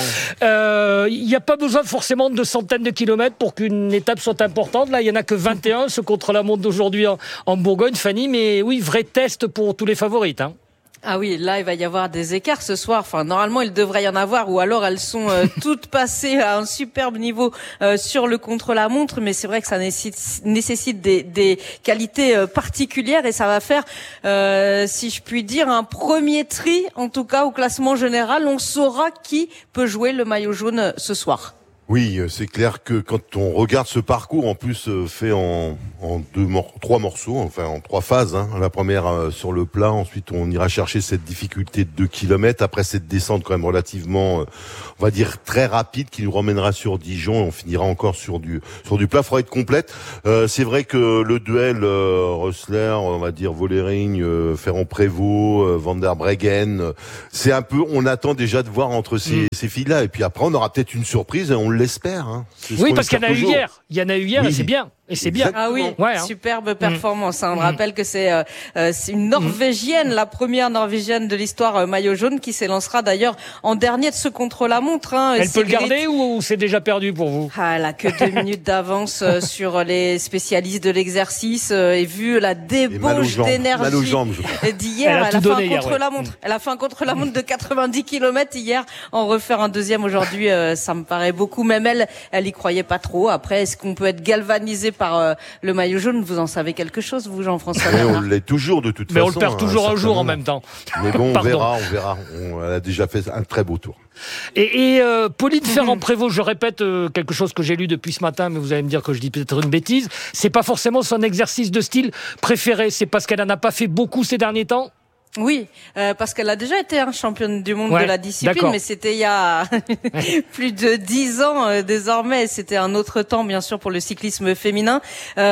Il n'y a pas besoin forcément de centaines de kilomètres pour qu'une étape soit importante. Là, il n'y en a que 21, ce contre-la-montre d'aujourd'hui en Bourgogne, Fanny. Mais oui, vrai test pour tous les favorites. Ah oui, là, il va y avoir des écarts ce soir. Enfin, normalement, il devrait y en avoir, ou alors elles sont toutes passées à un superbe niveau sur le contre-la-montre. Mais c'est vrai que ça nécessite des qualités particulières, et ça va faire, si je puis dire, un premier tri, en tout cas au classement général. On saura qui peut jouer le maillot jaune ce soir. Oui, c'est clair que quand on regarde ce parcours, en plus fait en trois morceaux, enfin en 3 phases. La première sur le plat, ensuite on ira chercher cette difficulté de 2 km, après cette descente quand même relativement, on va dire très rapide, qui nous ramènera sur Dijon, et on finira encore sur du plat. Faudra être complète. C'est vrai que le duel Rössler, on va dire Vollering, Ferrand-Prévot, Van der Breggen, c'est un peu, on attend déjà de voir entre ces filles-là, et puis après on aura peut-être une surprise, et on l'espère. Oui, parce qu'il y en a eu hier. Il y en a eu hier, oui. Et c'est bien. Et c'est bien. Ah oui, superbe performance. On rappelle que c'est une Norvégienne, la première Norvégienne de l'histoire maillot jaune, qui s'élancera d'ailleurs en dernier de ce contre-la-montre. Elle peut le garder ou c'est déjà perdu pour vous? Elle a que 2 minutes d'avance sur les spécialistes de l'exercice, et vu la débauche d'énergie d'hier, elle a fait un contre-la-montre. Elle a fait un contre-la-montre de 90 km hier. En refaire un deuxième aujourd'hui, ça me paraît beaucoup. Même elle y croyait pas trop. Après, est-ce qu'on peut être galvanisé par le maillot jaune? Vous en savez quelque chose, vous, Jean-François? Oui, on l'est toujours de toute façon. Mais on le perd toujours un jour en même temps. Mais bon, on verra. Elle a déjà fait un très beau tour. Et Pauline Ferrand-Prévot, je répète quelque chose que j'ai lu depuis ce matin, mais vous allez me dire que je dis peut-être une bêtise. C'est pas forcément son exercice de style préféré. C'est parce qu'elle en a pas fait beaucoup ces derniers temps? Oui, parce qu'elle a déjà été championne du monde de la discipline, mais c'était il y a plus de 10 ans désormais. C'était un autre temps, bien sûr, pour le cyclisme féminin.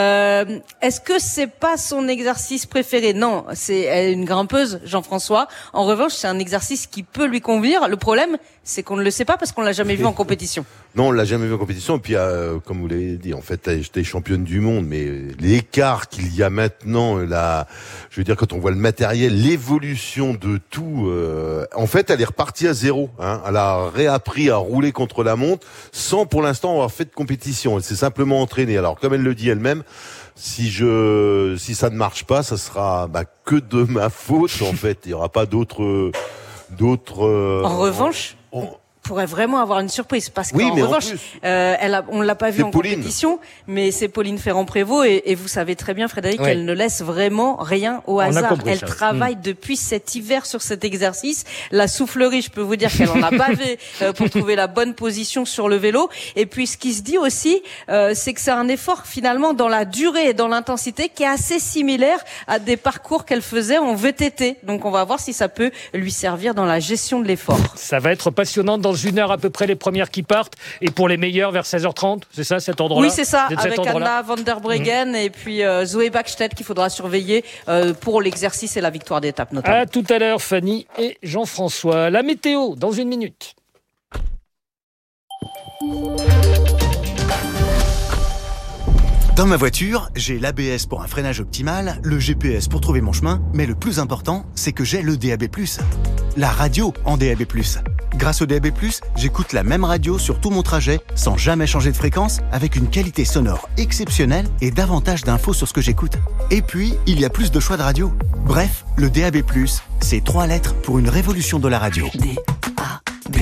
Est-ce que c'est pas son exercice préféré? Non, c'est une grimpeuse, Jean-François. En revanche, c'est un exercice qui peut lui convenir. Le problème, c'est qu'on ne le sait pas parce qu'on l'a jamais vu en compétition. Non, on l'a jamais vu en compétition. Et puis, comme vous l'avez dit, en fait, j'étais championne du monde, mais l'écart qu'il y a maintenant, je veux dire, quand on voit le matériel, l'évolution de tout, en fait, elle est repartie à zéro. Elle a réappris à rouler contre la montre sans, pour l'instant, avoir fait de compétition. Elle s'est simplement entraînée. Alors, comme elle le dit elle-même, si ça ne marche pas, ça sera que de ma faute. En fait, il y aura pas d'autres. En revanche. Pourrait vraiment avoir une surprise parce qu'en revanche, on l'a pas vu en compétition, mais c'est Pauline Ferrand-Prévot et vous savez très bien, Frédéric, qu'elle ne laisse vraiment rien au hasard. Elle travaille depuis cet hiver sur cet exercice. La soufflerie, je peux vous dire qu'elle en a bavé pour trouver la bonne position sur le vélo. Et puis, ce qui se dit aussi, c'est que c'est un effort finalement dans la durée et dans l'intensité qui est assez similaire à des parcours qu'elle faisait en VTT. Donc, on va voir si ça peut lui servir dans la gestion de l'effort. Ça va être passionnant dans 1 heure à peu près les premières qui partent, et pour les meilleurs vers 16h30, c'est ça cet endroit-là? Oui, c'est ça, avec Anna van der Breggen et puis Zoé Bachstedt qu'il faudra surveiller pour l'exercice et la victoire d'étape notamment. À tout à l'heure, Fanny et Jean-François. La météo dans 1 minute. Dans ma voiture, j'ai l'ABS pour un freinage optimal, le GPS pour trouver mon chemin, mais le plus important, c'est que j'ai le DAB+. La radio en DAB+. Grâce au DAB+, j'écoute la même radio sur tout mon trajet, sans jamais changer de fréquence, avec une qualité sonore exceptionnelle et davantage d'infos sur ce que j'écoute. Et puis, il y a plus de choix de radio. Bref, le DAB+, c'est 3 lettres pour une révolution de la radio. DAB+.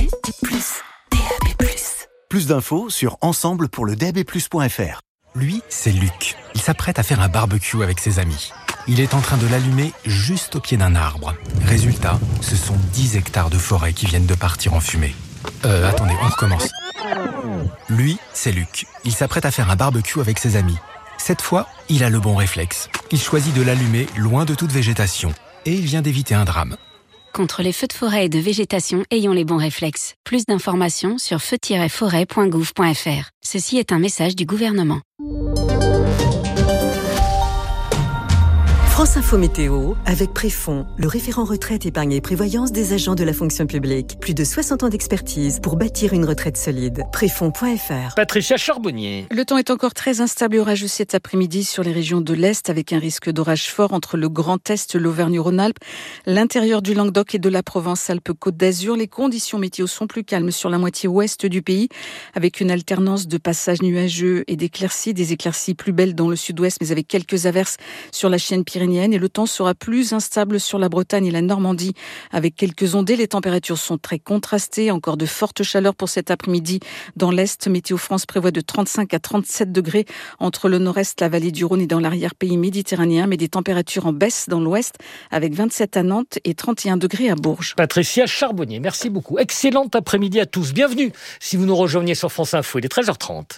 Plus d'infos sur ensemble pour le DABplus.fr. Lui, c'est Luc. Il s'apprête à faire un barbecue avec ses amis. Il est en train de l'allumer juste au pied d'un arbre. Résultat, ce sont 10 hectares de forêt qui viennent de partir en fumée. Attendez, on recommence. Lui, c'est Luc. Il s'apprête à faire un barbecue avec ses amis. Cette fois, il a le bon réflexe. Il choisit de l'allumer loin de toute végétation. Et il vient d'éviter un drame. Contre les feux de forêt et de végétation, ayons les bons réflexes. Plus d'informations sur feu-forêt.gouv.fr. Ceci est un message du gouvernement. France Info Météo, avec Préfond, le référent retraite, épargne et prévoyance des agents de la fonction publique. Plus de 60 ans d'expertise pour bâtir une retraite solide. Préfond.fr. Patricia Charbonnier. Le temps est encore très instable et orageux cet après-midi sur les régions de l'Est, avec un risque d'orage fort entre le Grand Est, l'Auvergne-Rhône-Alpes, l'intérieur du Languedoc et de la Provence-Alpes-Côte d'Azur. Les conditions météo sont plus calmes sur la moitié ouest du pays, avec une alternance de passages nuageux et d'éclaircies. Des éclaircies plus belles dans le sud-ouest, mais avec quelques averses sur la chaîne pyrénéenne. Et le temps sera plus instable sur la Bretagne et la Normandie avec quelques ondées. Les températures sont très contrastées. Encore de fortes chaleurs pour cet après-midi dans l'Est. Météo France prévoit de 35 à 37 degrés entre le nord-est, la vallée du Rhône et dans l'arrière-pays méditerranéen, mais des températures en baisse dans l'ouest avec 27 à Nantes et 31 degrés à Bourges. Patricia Charbonnier, merci beaucoup. Excellent après-midi à tous. Bienvenue si vous nous rejoignez sur France Info. Il est 13h30.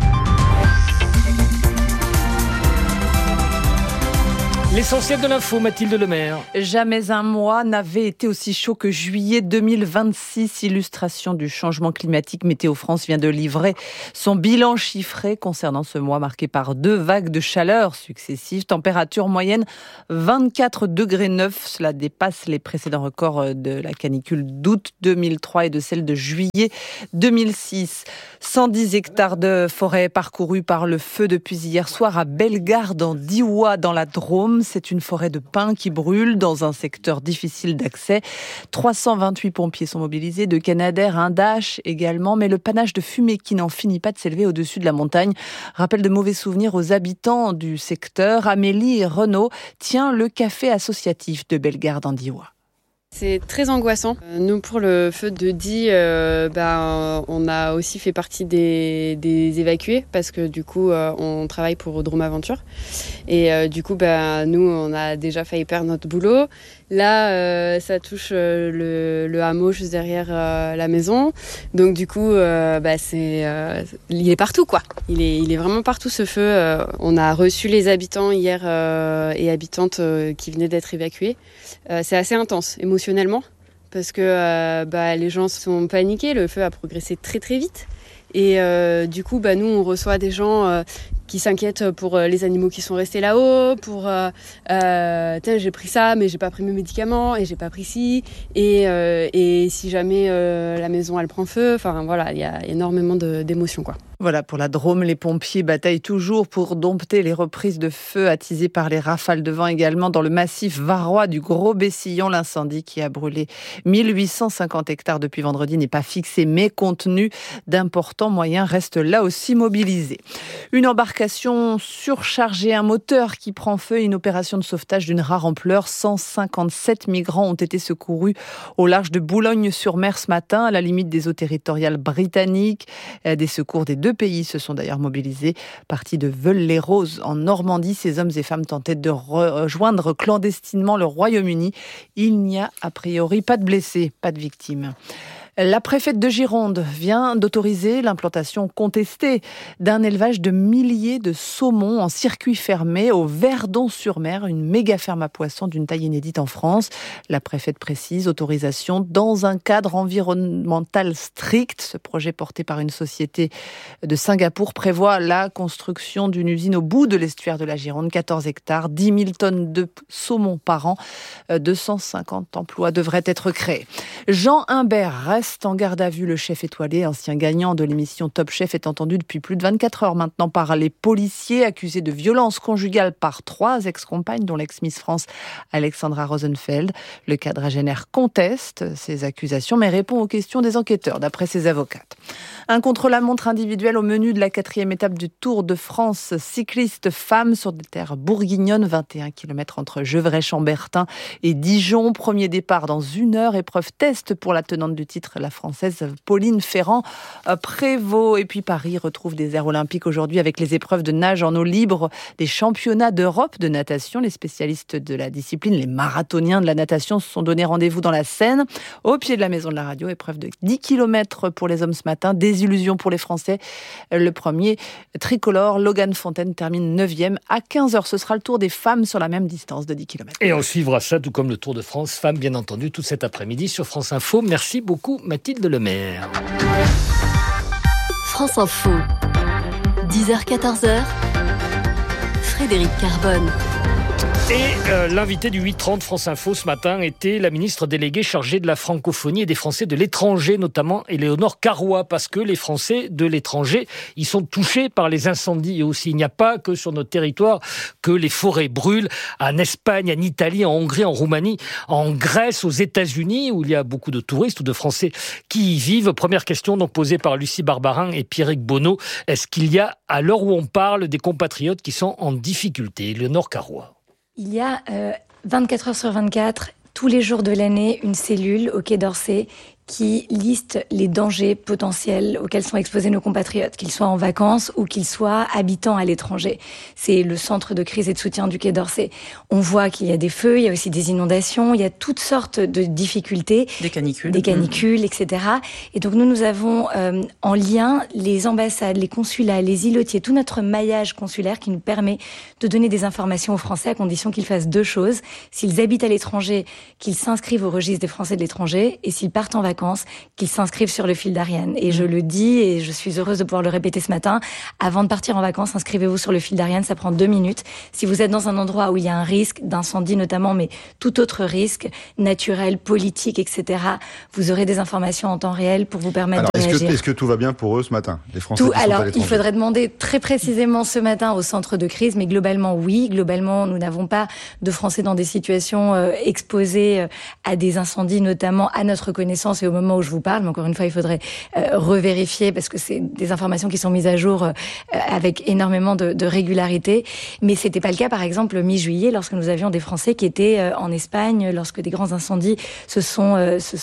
L'essentiel de l'info, Mathilde Lemaire. Jamais un mois n'avait été aussi chaud que juillet 2026. Illustration du changement climatique, Météo France vient de livrer son bilan chiffré concernant ce mois marqué par 2 vagues de chaleur successives. Température moyenne 24,9 degrés. Cela dépasse les précédents records de la canicule d'août 2003 et de celle de juillet 2006. 110 hectares de forêt parcourus par le feu depuis hier soir à Bellegarde en Diois dans la Drôme. C'est une forêt de pins qui brûle dans un secteur difficile d'accès. 328 pompiers sont mobilisés, de Canadair, un Dash également, mais le panache de fumée qui n'en finit pas de s'élever au-dessus de la montagne rappelle de mauvais souvenirs aux habitants du secteur. Amélie Renaud tient le café associatif de Bellegarde en Diois. C'est très angoissant. Nous, pour le feu de Die, on a aussi fait partie des évacués parce que du coup, on travaille pour Drôme Aventure. Et du coup, nous, on a déjà failli perdre notre boulot. Là, ça touche le hameau juste derrière la maison. Donc du coup, il est partout, quoi. Il est vraiment partout, ce feu. On a reçu les habitants hier et habitantes qui venaient d'être évacués. C'est assez intense, émotionnellement, parce que les gens sont paniqués. Le feu a progressé très très vite. Et du coup, nous, on reçoit des gens qui s'inquiètent pour les animaux qui sont restés là-haut, pour j'ai pris ça, mais j'ai pas pris mes médicaments, et j'ai pas pris ci, et si jamais la maison elle prend feu, enfin voilà, il y a énormément d'émotions, quoi. Voilà, pour la Drôme, les pompiers bataillent toujours pour dompter les reprises de feu attisées par les rafales de vent également dans le massif varois du Gros-Bessillon. L'incendie qui a brûlé 1850 hectares depuis vendredi n'est pas fixé, mais compte tenu d'importants moyens restent là aussi mobilisés. Une embarcation surchargée, un moteur qui prend feu, une opération de sauvetage d'une rare ampleur. 157 migrants ont été secourus au large de Boulogne-sur-Mer ce matin, à la limite des eaux territoriales britanniques. Des secours des 2 pays se sont d'ailleurs mobilisés. Partis de Veules-les-Roses en Normandie, ces hommes et femmes tentaient de rejoindre clandestinement le Royaume-Uni. Il n'y a a priori pas de blessés, pas de victimes. La préfète de Gironde vient d'autoriser l'implantation contestée d'un élevage de milliers de saumons en circuit fermé au Verdon-sur-Mer, une méga ferme à poissons d'une taille inédite en France. La préfète précise, autorisation dans un cadre environnemental strict. Ce projet porté par une société de Singapour prévoit la construction d'une usine au bout de l'estuaire de la Gironde, 14 hectares, 10 000 tonnes de saumon par an, 250 emplois devraient être créés. Jean Imbert reste en garde à vue. Le chef étoilé, ancien gagnant de l'émission Top Chef, est entendu depuis plus de 24 heures maintenant par les policiers, accusés de violence conjugale par 3 ex-compagnes, dont l'ex-Miss France Alexandra Rosenfeld. Le quadragénaire conteste ces accusations, mais répond aux questions des enquêteurs, d'après ses avocates. Un contre-la-montre individuel au menu de la 4e étape du Tour de France cycliste femmes sur des terres bourguignonnes, 21 km entre Gevrey-Chambertin et Dijon. Premier départ dans 1 heure, épreuve test pour la tenante du titre, la Française Pauline Ferrand-Prévot. Et puis Paris retrouve des aires olympiques aujourd'hui avec les épreuves de nage en eau libre, des championnats d'Europe de natation. Les spécialistes de la discipline, les marathoniens de la natation, se sont donné rendez-vous dans la Seine, au pied de la Maison de la Radio. Épreuve de 10 km pour les hommes ce matin, désillusion pour les Français. Le premier tricolore, Logan Fontaine, termine 9e. À 15h, ce sera le tour des femmes sur la même distance de 10 km. Et on suivra ça, tout comme le Tour de France femmes, bien entendu, tout cet après-midi sur France Info. Merci beaucoup, Mathilde Lemaire. France Info, 10h-14h, Frédéric Carbone. Et l'invité du 8h30 France Info ce matin était la ministre déléguée chargée de la francophonie et des Français de l'étranger, notamment Éléonore Carrois, parce que les Français de l'étranger, ils sont touchés par les incendies. Et aussi, il n'y a pas que sur notre territoire que les forêts brûlent. En Espagne, en Italie, en Hongrie, en Roumanie, en Grèce, aux États-Unis, où il y a beaucoup de touristes ou de Français qui y vivent. Première question donc posée par Lucie Barbarin et Pierrick Bonneau. Est-ce qu'il y a, à l'heure où on parle, des compatriotes qui sont en difficulté? Éléonore Carrois. Il y a 24 heures sur 24, tous les jours de l'année, une cellule au Quai d'Orsay qui liste les dangers potentiels auxquels sont exposés nos compatriotes, qu'ils soient en vacances ou qu'ils soient habitants à l'étranger. C'est le centre de crise et de soutien du Quai d'Orsay. On voit qu'il y a des feux, il y a aussi des inondations, il y a toutes sortes de difficultés. Des canicules, etc. Et donc nous avons en lien les ambassades, les consulats, les îlotiers, tout notre maillage consulaire qui nous permet de donner des informations aux Français à condition qu'ils fassent deux choses. S'ils habitent à l'étranger, qu'ils s'inscrivent au registre des Français de l'étranger, et s'ils partent en vacances, qu'ils s'inscrivent sur le fil d'Ariane. Et je le dis, et je suis heureuse de pouvoir le répéter ce matin, avant de partir en vacances, inscrivez-vous sur le fil d'Ariane, ça prend 2 minutes. Si vous êtes dans un endroit où il y a un risque d'incendie notamment, mais tout autre risque, naturel, politique, etc., vous aurez des informations en temps réel pour vous permettre de réagir. Est-ce que tout va bien pour eux ce matin, les Français qui sont à l'étranger? Il faudrait demander très précisément ce matin au centre de crise, mais globalement, oui. Globalement, nous n'avons pas de Français dans des situations exposées à des incendies, notamment à notre connaissance et au moment où je vous parle, mais encore une fois, il faudrait revérifier parce que c'est des informations qui sont mises à jour avec énormément de régularité. Mais c'était pas le cas, par exemple, mi-juillet, lorsque nous avions des Français qui étaient en Espagne, lorsque des grands incendies se sont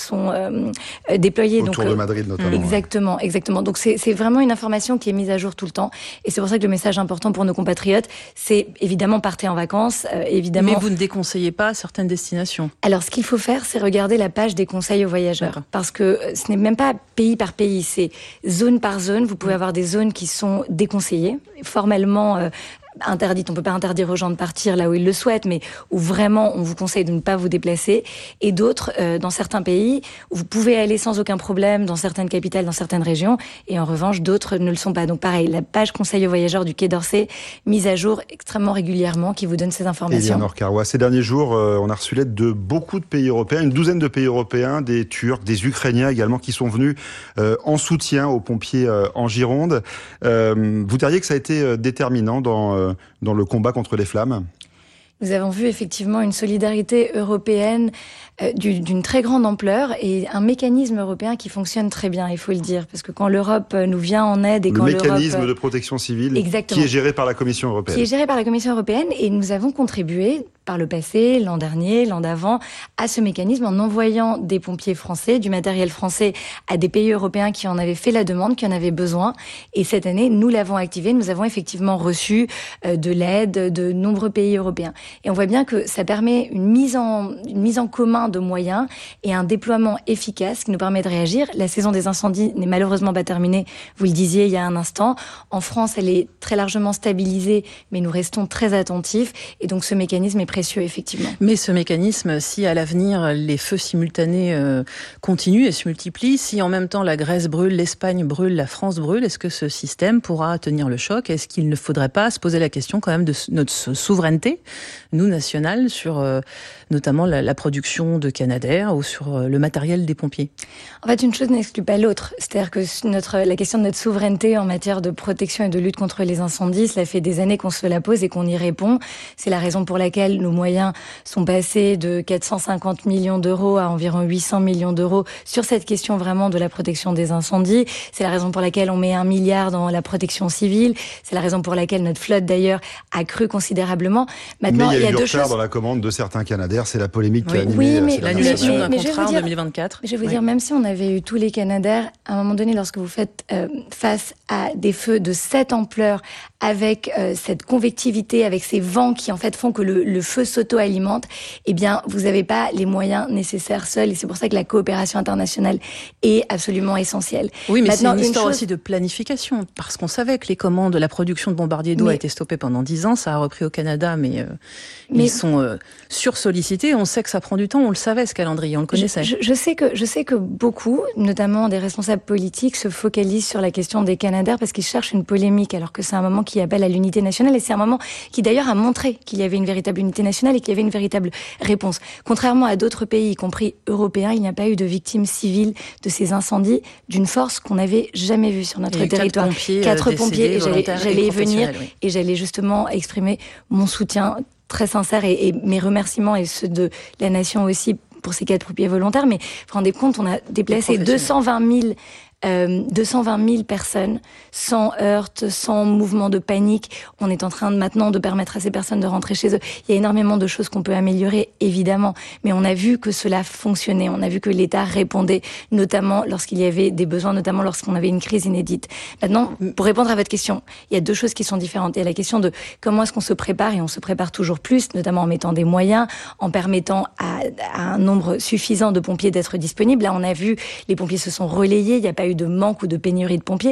déployés. Autour de Madrid, notamment. Exactement. Donc c'est vraiment une information qui est mise à jour tout le temps. Et c'est pour ça que le message important pour nos compatriotes, c'est évidemment partez en vacances, évidemment. Mais vous ne déconseillez pas certaines destinations. Alors, ce qu'il faut faire, c'est regarder la page des conseils aux voyageurs. Parce que ce n'est même pas pays par pays, c'est zone par zone. Vous pouvez avoir des zones qui sont déconseillées, formellement interdites. On peut pas interdire aux gens de partir là où ils le souhaitent, mais où vraiment on vous conseille de ne pas vous déplacer. Et d'autres, dans certains pays, où vous pouvez aller sans aucun problème, dans certaines capitales, dans certaines régions. Et en revanche, d'autres ne le sont pas. Donc pareil, la page conseil aux voyageurs du Quai d'Orsay, mise à jour extrêmement régulièrement, qui vous donne ces informations. Éléonore Carrois, ces derniers jours, on a reçu l'aide de beaucoup de pays européens, une douzaine de pays européens, des Turcs, des Ukrainiens également, qui sont venus en soutien aux pompiers en Gironde. Vous diriez que ça a été déterminant dans le combat contre les flammes? Nous avons vu effectivement une solidarité européenne d'une très grande ampleur et un mécanisme européen qui fonctionne très bien, il faut le dire, parce que quand l'Europe nous vient en aide et quand l'Europe... Le mécanisme de protection civile qui est géré par la Commission européenne. Qui est géré par la Commission européenne et nous avons contribué par le passé, l'an dernier, l'an d'avant, à ce mécanisme en envoyant des pompiers français, du matériel français à des pays européens qui en avaient fait la demande, qui en avaient besoin. Et cette année, nous l'avons activé. Nous avons effectivement reçu de l'aide de nombreux pays européens. Et on voit bien que ça permet une mise en commun de moyens et un déploiement efficace qui nous permet de réagir. La saison des incendies n'est malheureusement pas terminée. Vous le disiez il y a un instant. En France, elle est très largement stabilisée, mais nous restons très attentifs. Et donc, ce mécanisme est précieux, effectivement. Mais ce mécanisme, si à l'avenir les feux simultanés continuent et se multiplient, si en même temps la Grèce brûle, l'Espagne brûle, la France brûle, est-ce que ce système pourra tenir le choc? Est-ce qu'il ne faudrait pas se poser la question quand même de notre souveraineté, nous nationale, sur notamment la production de Canadair ou sur le matériel des pompiers? En fait, une chose n'exclut pas l'autre. C'est-à-dire que la question de notre souveraineté en matière de protection et de lutte contre les incendies, cela fait des années qu'on se la pose et qu'on y répond. C'est la raison pour laquelle nos moyens sont passés de 450 millions d'euros à environ 800 millions d'euros sur cette question vraiment de la protection des incendies. C'est la raison pour laquelle on met 1 milliard dans la protection civile. C'est la raison pour laquelle notre flotte, d'ailleurs, a cru considérablement. Maintenant, mais il y a eu deux retard choses. dans la commande de certains Canadair. C'est la polémique qui a animé l'annulation d'un contrat en 2024. Je vais vous dire, même si on avait eu tous les Canadair, à un moment donné, lorsque vous faites face à des feux de cette ampleur, avec cette convectivité, avec ces vents qui en fait font que le feu s'auto-alimente, eh bien, vous n'avez pas les moyens nécessaires seuls. Et c'est pour ça que la coopération internationale est absolument essentielle. Oui, mais c'est une histoire aussi de planification, parce qu'on savait que les commandes, la production de bombardiers d'eau a été stoppée pendant 10 ans. Ça a repris au Canada, mais ils sont sursollicités. On sait que ça prend du temps. savait, ce calendrier, on le connaissait. Je sais que beaucoup, notamment des responsables politiques, se focalisent sur la question des Canadair parce qu'ils cherchent une polémique, alors que c'est un moment qui appelle à l'unité nationale et c'est un moment qui d'ailleurs a montré qu'il y avait une véritable unité nationale et qu'il y avait une véritable réponse. Contrairement à d'autres pays, y compris européens, il n'y a pas eu de victimes civiles de ces incendies d'une force qu'on n'avait jamais vue sur notre territoire. 4 pompiers, et j'allais y venir, et j'allais justement exprimer mon soutien très sincère et mes remerciements et ceux de la nation aussi pour ces 4 pompiers volontaires. Mais vous vous rendez compte, on a déplacé 220 000 personnes sans heurts, sans mouvement de panique. On est en train maintenant de permettre à ces personnes de rentrer chez eux. Il y a énormément de choses qu'on peut améliorer, évidemment, mais on a vu que cela fonctionnait. On a vu que l'État répondait, notamment lorsqu'il y avait des besoins, notamment lorsqu'on avait une crise inédite. Maintenant, pour répondre à votre question, il y a 2 choses qui sont différentes. Il y a la question de comment est-ce qu'on se prépare, et on se prépare toujours plus, notamment en mettant des moyens, en permettant à un nombre suffisant de pompiers d'être disponibles. Là, on a vu, les pompiers se sont relayés, il n'y a pas eu de manque ou de pénurie de pompiers.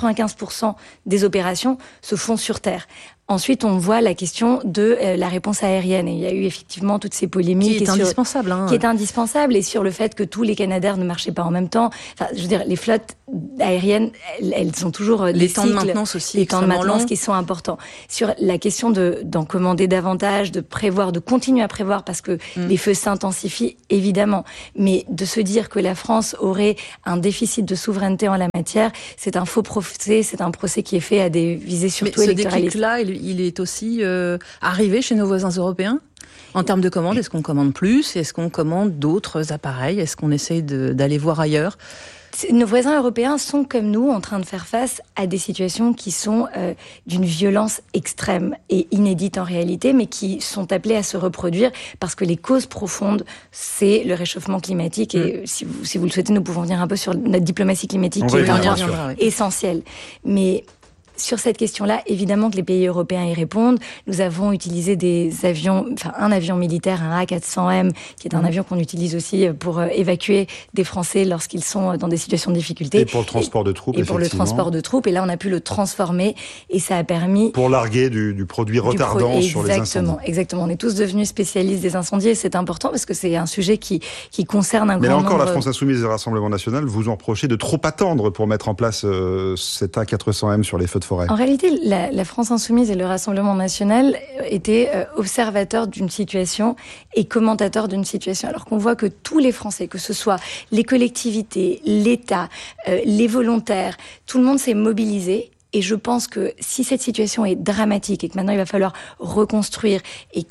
95% des opérations se font sur terre. Ensuite, on voit la question de la réponse aérienne. Et il y a eu effectivement toutes ces polémiques. Qui est indispensable. Qui est indispensable. Et sur le fait que tous les Canadair ne marchaient pas en même temps. Enfin, je veux dire, les flottes aériennes, elles sont toujours les temps de maintenance aussi. Les temps de maintenance qui sont importants. Sur la question d'en commander davantage, de prévoir, de continuer à prévoir parce que les feux s'intensifient, évidemment. Mais de se dire que la France aurait un déficit de souveraineté en la matière, c'est un faux procès. C'est un procès qui est fait à des visées surtout électoralistes. Mais ce déclic-là, il est aussi arrivé chez nos voisins européens. En termes de commandes, est-ce qu'on commande plus ? Est-ce qu'on commande d'autres appareils ? Est-ce qu'on essaye d'aller voir ailleurs ? Nos voisins européens sont, comme nous, en train de faire face à des situations qui sont d'une violence extrême et inédite en réalité, mais qui sont appelées à se reproduire parce que les causes profondes, c'est le réchauffement climatique. Et si vous le souhaitez, nous pouvons venir un peu sur notre diplomatie climatique qui est essentielle. Mais sur cette question-là, évidemment que les pays européens y répondent. Nous avons utilisé des avions, un avion militaire, un A400M, qui est un avion qu'on utilise aussi pour évacuer des Français lorsqu'ils sont dans des situations de difficulté. Et pour le transport de troupes, et pour le transport de troupes. Et là, on a pu le transformer et ça a permis... Pour larguer du produit retardant sur les incendies. Exactement. On est tous devenus spécialistes des incendies et c'est important parce que c'est un sujet qui concerne un grand nombre... Mais là encore, la France Insoumise et le Rassemblement National vous en reprochez de trop attendre pour mettre en place cet A400M sur les feux de forêt. En réalité, la France Insoumise et le Rassemblement National étaient observateurs d'une situation et commentateurs d'une situation. Alors qu'on voit que tous les Français, que ce soit les collectivités, l'État, les volontaires, tout le monde s'est mobilisé. Et je pense que si cette situation est dramatique et que maintenant il va falloir reconstruire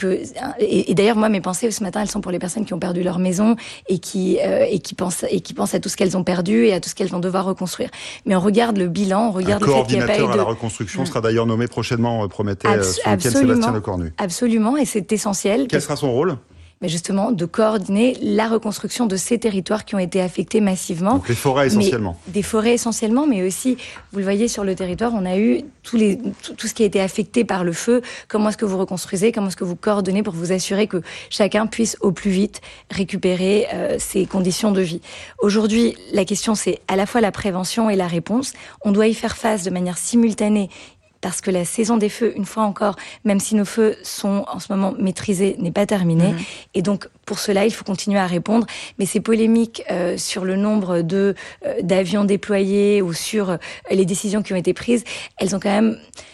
et d'ailleurs moi mes pensées ce matin elles sont pour les personnes qui ont perdu leur maison et qui pensent à tout ce qu'elles ont perdu et à tout ce qu'elles vont devoir reconstruire. Mais on regarde le bilan, on regarde le fait qu'il n'y a pas eu de... Un coordinateur à la reconstruction sera d'ailleurs nommé prochainement, promettait ce week-end Sébastien Lecornu. Absolument, et c'est essentiel. Quel sera son rôle ? Mais justement, de coordonner la reconstruction de ces territoires qui ont été affectés massivement. Donc les forêts essentiellement. Des forêts essentiellement, mais aussi, vous le voyez sur le territoire, on a eu tout ce qui a été affecté par le feu. Comment est-ce que vous reconstruisez ? Comment est-ce que vous coordonnez pour vous assurer que chacun puisse au plus vite récupérer ses conditions de vie ? Aujourd'hui, la question c'est à la fois la prévention et la réponse. On doit y faire face de manière simultanée. Parce que la saison des feux, une fois encore, même si nos feux sont en ce moment maîtrisés, n'est pas terminée. Et donc, pour cela, il faut continuer à répondre. Mais ces polémiques sur le nombre d'avions déployés ou sur les décisions qui ont été prises, elles sont quand même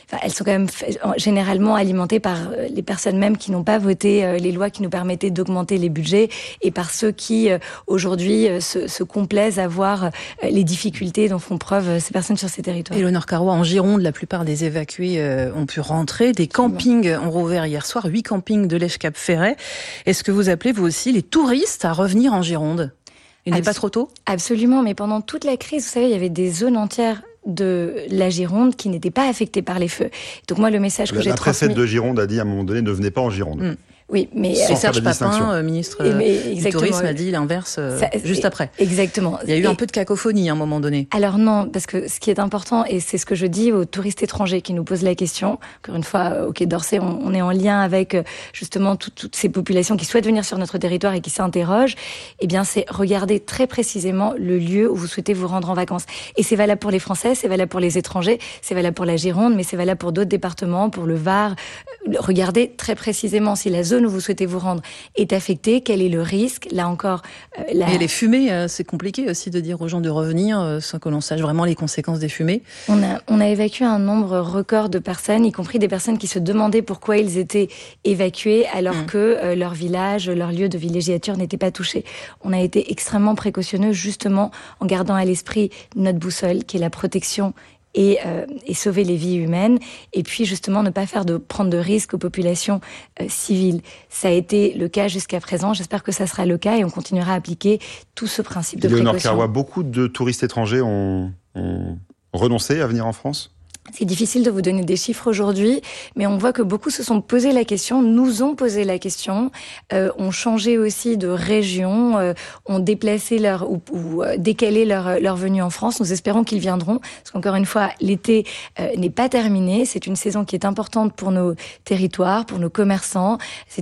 généralement alimentées par les personnes mêmes qui n'ont pas voté les lois qui nous permettaient d'augmenter les budgets et par ceux qui, aujourd'hui, se complaisent à voir les difficultés dont font preuve ces personnes sur ces territoires. Éléonore Carrois, en Gironde, la plupart des évacués ont pu rentrer. Des campings ont rouvert hier soir, 8 campings de l'Èche-Cap-Ferret. Est-ce que vous appelez, vous aussi, les touristes à revenir en Gironde ? Il n'est pas trop tôt ? Absolument, mais pendant toute la crise, vous savez, il y avait des zones entières de la Gironde qui n'étaient pas affectées par les feux. Donc moi, le message que j'ai transmis... La préfète de Gironde a dit à un moment donné, ne venez pas en Gironde. Oui, mais Serge Papin, ministre du Tourisme, a dit l'inverse juste après. Exactement. Il y a eu un peu de cacophonie à un moment donné. Alors non, parce que ce qui est important, et c'est ce que je dis aux touristes étrangers qui nous posent la question, encore une fois, au Quai d'Orsay, on est en lien avec justement toutes ces populations qui souhaitent venir sur notre territoire et qui s'interrogent, eh bien c'est regarder très précisément le lieu où vous souhaitez vous rendre en vacances. Et c'est valable pour les Français, c'est valable pour les étrangers, c'est valable pour la Gironde, mais c'est valable pour d'autres départements, pour le Var. Regardez très précisément si la zone zone où vous souhaitez vous rendre est affectée, quel est le risque. Là encore, Et les fumées, c'est compliqué aussi de dire aux gens de revenir sans que l'on sache vraiment les conséquences des fumées. On a évacué un nombre record de personnes, y compris des personnes qui se demandaient pourquoi ils étaient évacués alors que leur village, leur lieu de villégiature n'était pas touché. On a été extrêmement précautionneux justement en gardant à l'esprit notre boussole qui est la protection et sauver les vies humaines, et puis justement ne pas prendre de risques aux populations civiles. Ça a été le cas jusqu'à présent, j'espère que ça sera le cas et on continuera à appliquer tout ce principe de précaution. Léonore Carrois, beaucoup de touristes étrangers ont renoncé à venir en France ? C'est difficile de vous donner des chiffres aujourd'hui, mais on voit que beaucoup se sont posé la question, nous ont posé la question, ont changé aussi de région, ont déplacé ou décalé leur venue en France. Nous espérons qu'ils viendront, parce qu'encore une fois, l'été n'est pas terminé. C'est une saison qui est importante pour nos territoires, pour nos commerçants.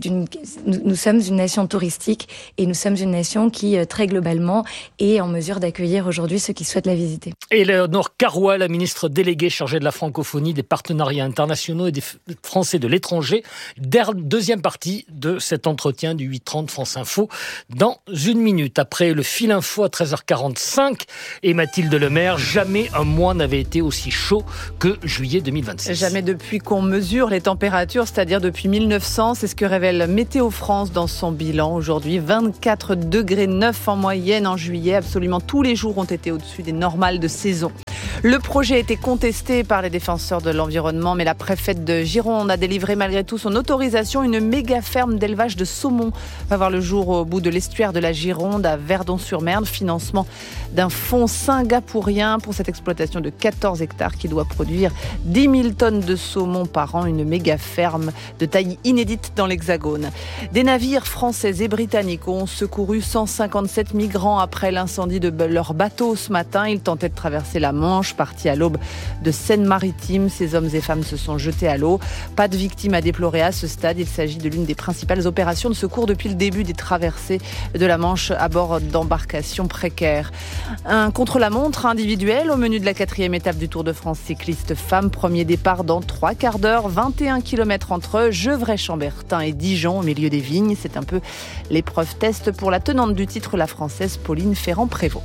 Nous sommes une nation touristique et nous sommes une nation qui, très globalement, est en mesure d'accueillir aujourd'hui ceux qui souhaitent la visiter. Et Léonore Carrois, la ministre déléguée chargée de la francophonie, des partenariats internationaux et des Français de l'étranger. Deuxième partie de cet entretien du 8h30 France Info dans une minute. Après le fil info à 13h45 et Mathilde Lemaire, jamais un mois n'avait été aussi chaud que juillet 2026. Jamais depuis qu'on mesure les températures, c'est-à-dire depuis 1900. C'est ce que révèle Météo France dans son bilan. Aujourd'hui, 24,9 degrés en moyenne en juillet. Absolument tous les jours ont été au-dessus des normales de saison. Le projet a été contesté par les défenseurs de l'environnement, mais la préfète de Gironde a délivré malgré tout son autorisation. Une méga ferme d'élevage de saumon va voir le jour au bout de l'estuaire de la Gironde à Verdon-sur-Merne. Financement d'un fonds singapourien pour cette exploitation de 14 hectares qui doit produire 10 000 tonnes de saumon par an. Une méga ferme de taille inédite dans l'Hexagone. Des navires français et britanniques ont secouru 157 migrants après l'incendie de leur bateau ce matin. Ils tentaient de traverser la Manche, partis à l'aube de Seine-Maritime. Ces hommes et femmes se sont jetés à l'eau. Pas de victimes à déplorer à ce stade. Il s'agit de l'une des principales opérations de secours depuis le début des traversées de la Manche à bord d'embarcations précaires. Un contre-la-montre individuel au menu de la 4e étape du Tour de France cycliste femmes. Premier départ dans 3 quarts d'heure, 21 km entre Gevrey-Chambertin et Dijon au milieu des vignes. C'est un peu l'épreuve test pour la tenante du titre, la Française Pauline Ferrand-Prévot.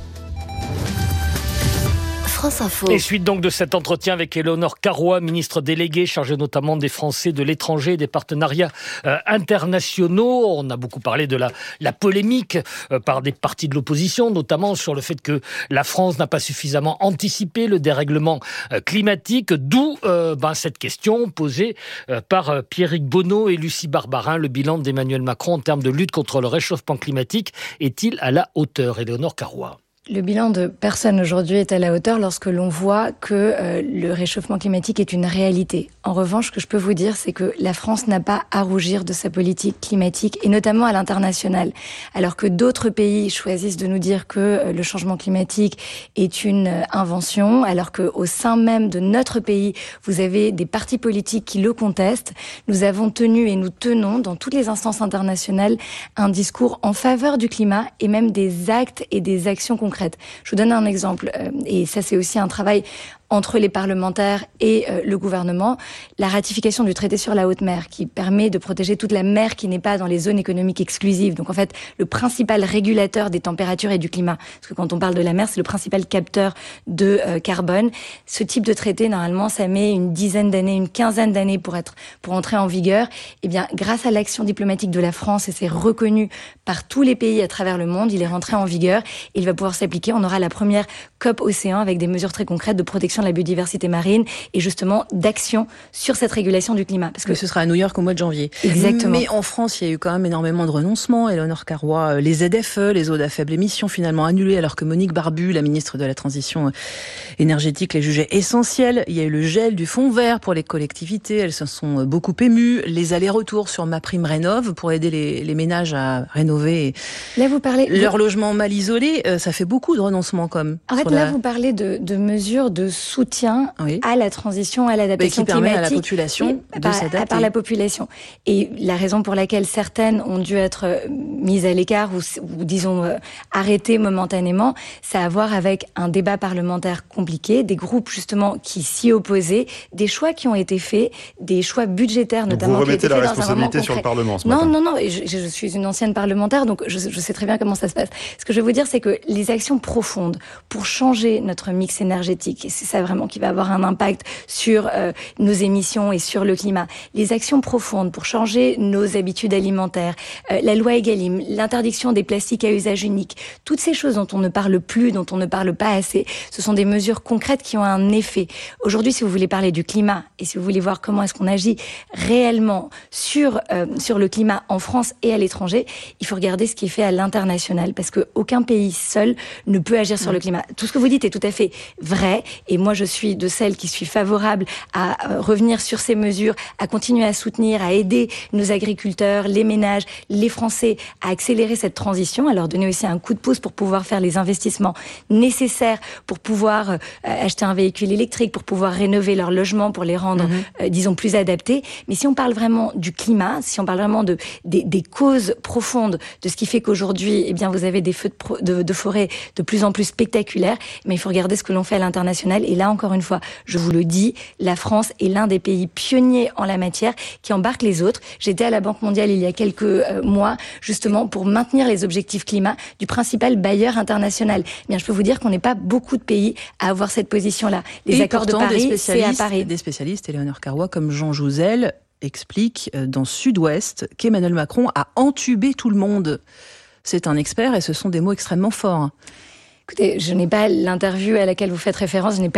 France Info. Et suite donc de cet entretien avec Léonore Carrois, ministre déléguée chargée notamment des Français de l'étranger et des partenariats internationaux. On a beaucoup parlé de la polémique par des partis de l'opposition, notamment sur le fait que la France n'a pas suffisamment anticipé le dérèglement climatique, d'où cette question posée par Pierrick Bonneau et Lucie Barbarin. Le bilan d'Emmanuel Macron en termes de lutte contre le réchauffement climatique est-il à la hauteur? Léonore Carrois. Le bilan de personne aujourd'hui est à la hauteur lorsque l'on voit que le réchauffement climatique est une réalité. En revanche, ce que je peux vous dire, c'est que la France n'a pas à rougir de sa politique climatique, et notamment à l'international. Alors que d'autres pays choisissent de nous dire que le changement climatique est une invention, alors qu'au sein même de notre pays, vous avez des partis politiques qui le contestent. Nous avons tenu et nous tenons dans toutes les instances internationales un discours en faveur du climat et même des actes et des actions concrètes. Je vous donne un exemple, et ça c'est aussi un travail entre les parlementaires et le gouvernement, la ratification du traité sur la haute mer qui permet de protéger toute la mer qui n'est pas dans les zones économiques exclusives. Donc en fait, le principal régulateur des températures et du climat. Parce que quand on parle de la mer, c'est le principal capteur de carbone. Ce type de traité, normalement, ça met une dizaine d'années, une quinzaine d'années pour entrer en vigueur. Eh bien, grâce à l'action diplomatique de la France, et c'est reconnu par tous les pays à travers le monde, il est rentré en vigueur. Il va pouvoir s'appliquer. On aura la première COP Océan avec des mesures très concrètes de protection de la biodiversité marine et justement d'action sur cette régulation du climat. Parce que ce sera à New York au mois de janvier. Exactement. Mais en France, il y a eu quand même énormément de renoncements. Léonore Carrois, les ZFE, les zones à faible émission, finalement annulées, alors que Monique Barbu, la ministre de la Transition énergétique, les jugeait essentielles. Il y a eu le gel du fonds vert pour les collectivités. Elles se sont beaucoup émues. Les allers-retours sur MaPrimeRénov' pour aider les ménages à rénover là, vous parlez leur logement mal isolé. Ça fait beaucoup de renoncements comme. En fait, là, vous parlez de mesures de soutien à la transition, à l'adaptation climatique. Qui permet à la population de s'adapter. Par la population. Et la raison pour laquelle certaines ont dû être mises à l'écart ou disons arrêtées momentanément, ça a à voir avec un débat parlementaire compliqué, des groupes justement qui s'y opposaient, des choix qui ont été faits, des choix budgétaires notamment. Vous remettez la responsabilité sur le Parlement ce matin. Non, je suis une ancienne parlementaire, donc je sais très bien comment ça se passe. Ce que je veux vous dire, c'est que les actions profondes pour changer notre mix énergétique, et c'est ça vraiment qui va avoir un impact sur nos émissions et sur le climat, les actions profondes pour changer nos habitudes alimentaires, la loi Egalim, l'interdiction des plastiques à usage unique, toutes ces choses dont on ne parle plus, dont on ne parle pas assez, ce sont des mesures concrètes qui ont un effet. Aujourd'hui, si vous voulez parler du climat et si vous voulez voir comment est-ce qu'on agit réellement sur le climat en France et à l'étranger, il faut regarder ce qui est fait à l'international, parce que aucun pays seul ne peut agir sur le climat. Tout ce que vous dites est tout à fait vrai, et moi je suis de celles qui suis favorable à revenir sur ces mesures, à continuer à soutenir, à aider nos agriculteurs, les ménages, les Français à accélérer cette transition, à leur donner aussi un coup de pouce pour pouvoir faire les investissements nécessaires pour pouvoir acheter un véhicule électrique, pour pouvoir rénover leur logement, pour les rendre, disons, plus adaptés. Mais si on parle vraiment du climat, si on parle vraiment des causes profondes de ce qui fait qu'aujourd'hui, eh bien, vous avez des feux de forêt de plus en plus spectaculaires, mais il faut regarder ce que l'on fait à l'international. Et là, encore une fois, je vous le dis, la France est l'un des pays pionniers en la matière qui embarque les autres. J'étais à la Banque mondiale il y a quelques mois, justement, pour maintenir les objectifs climat du principal bailleur international. Bien, je peux vous dire qu'on n'est pas beaucoup de pays à avoir cette position-là. Les accords de Paris, c'est à Paris. Des spécialistes, Éléonore Carrois, comme Jean Jouzel, explique dans Sud-Ouest qu'Emmanuel Macron a entubé tout le monde. C'est un expert et ce sont des mots extrêmement forts. Écoutez, je n'ai pas l'interview à laquelle vous faites référence, je n'ai pas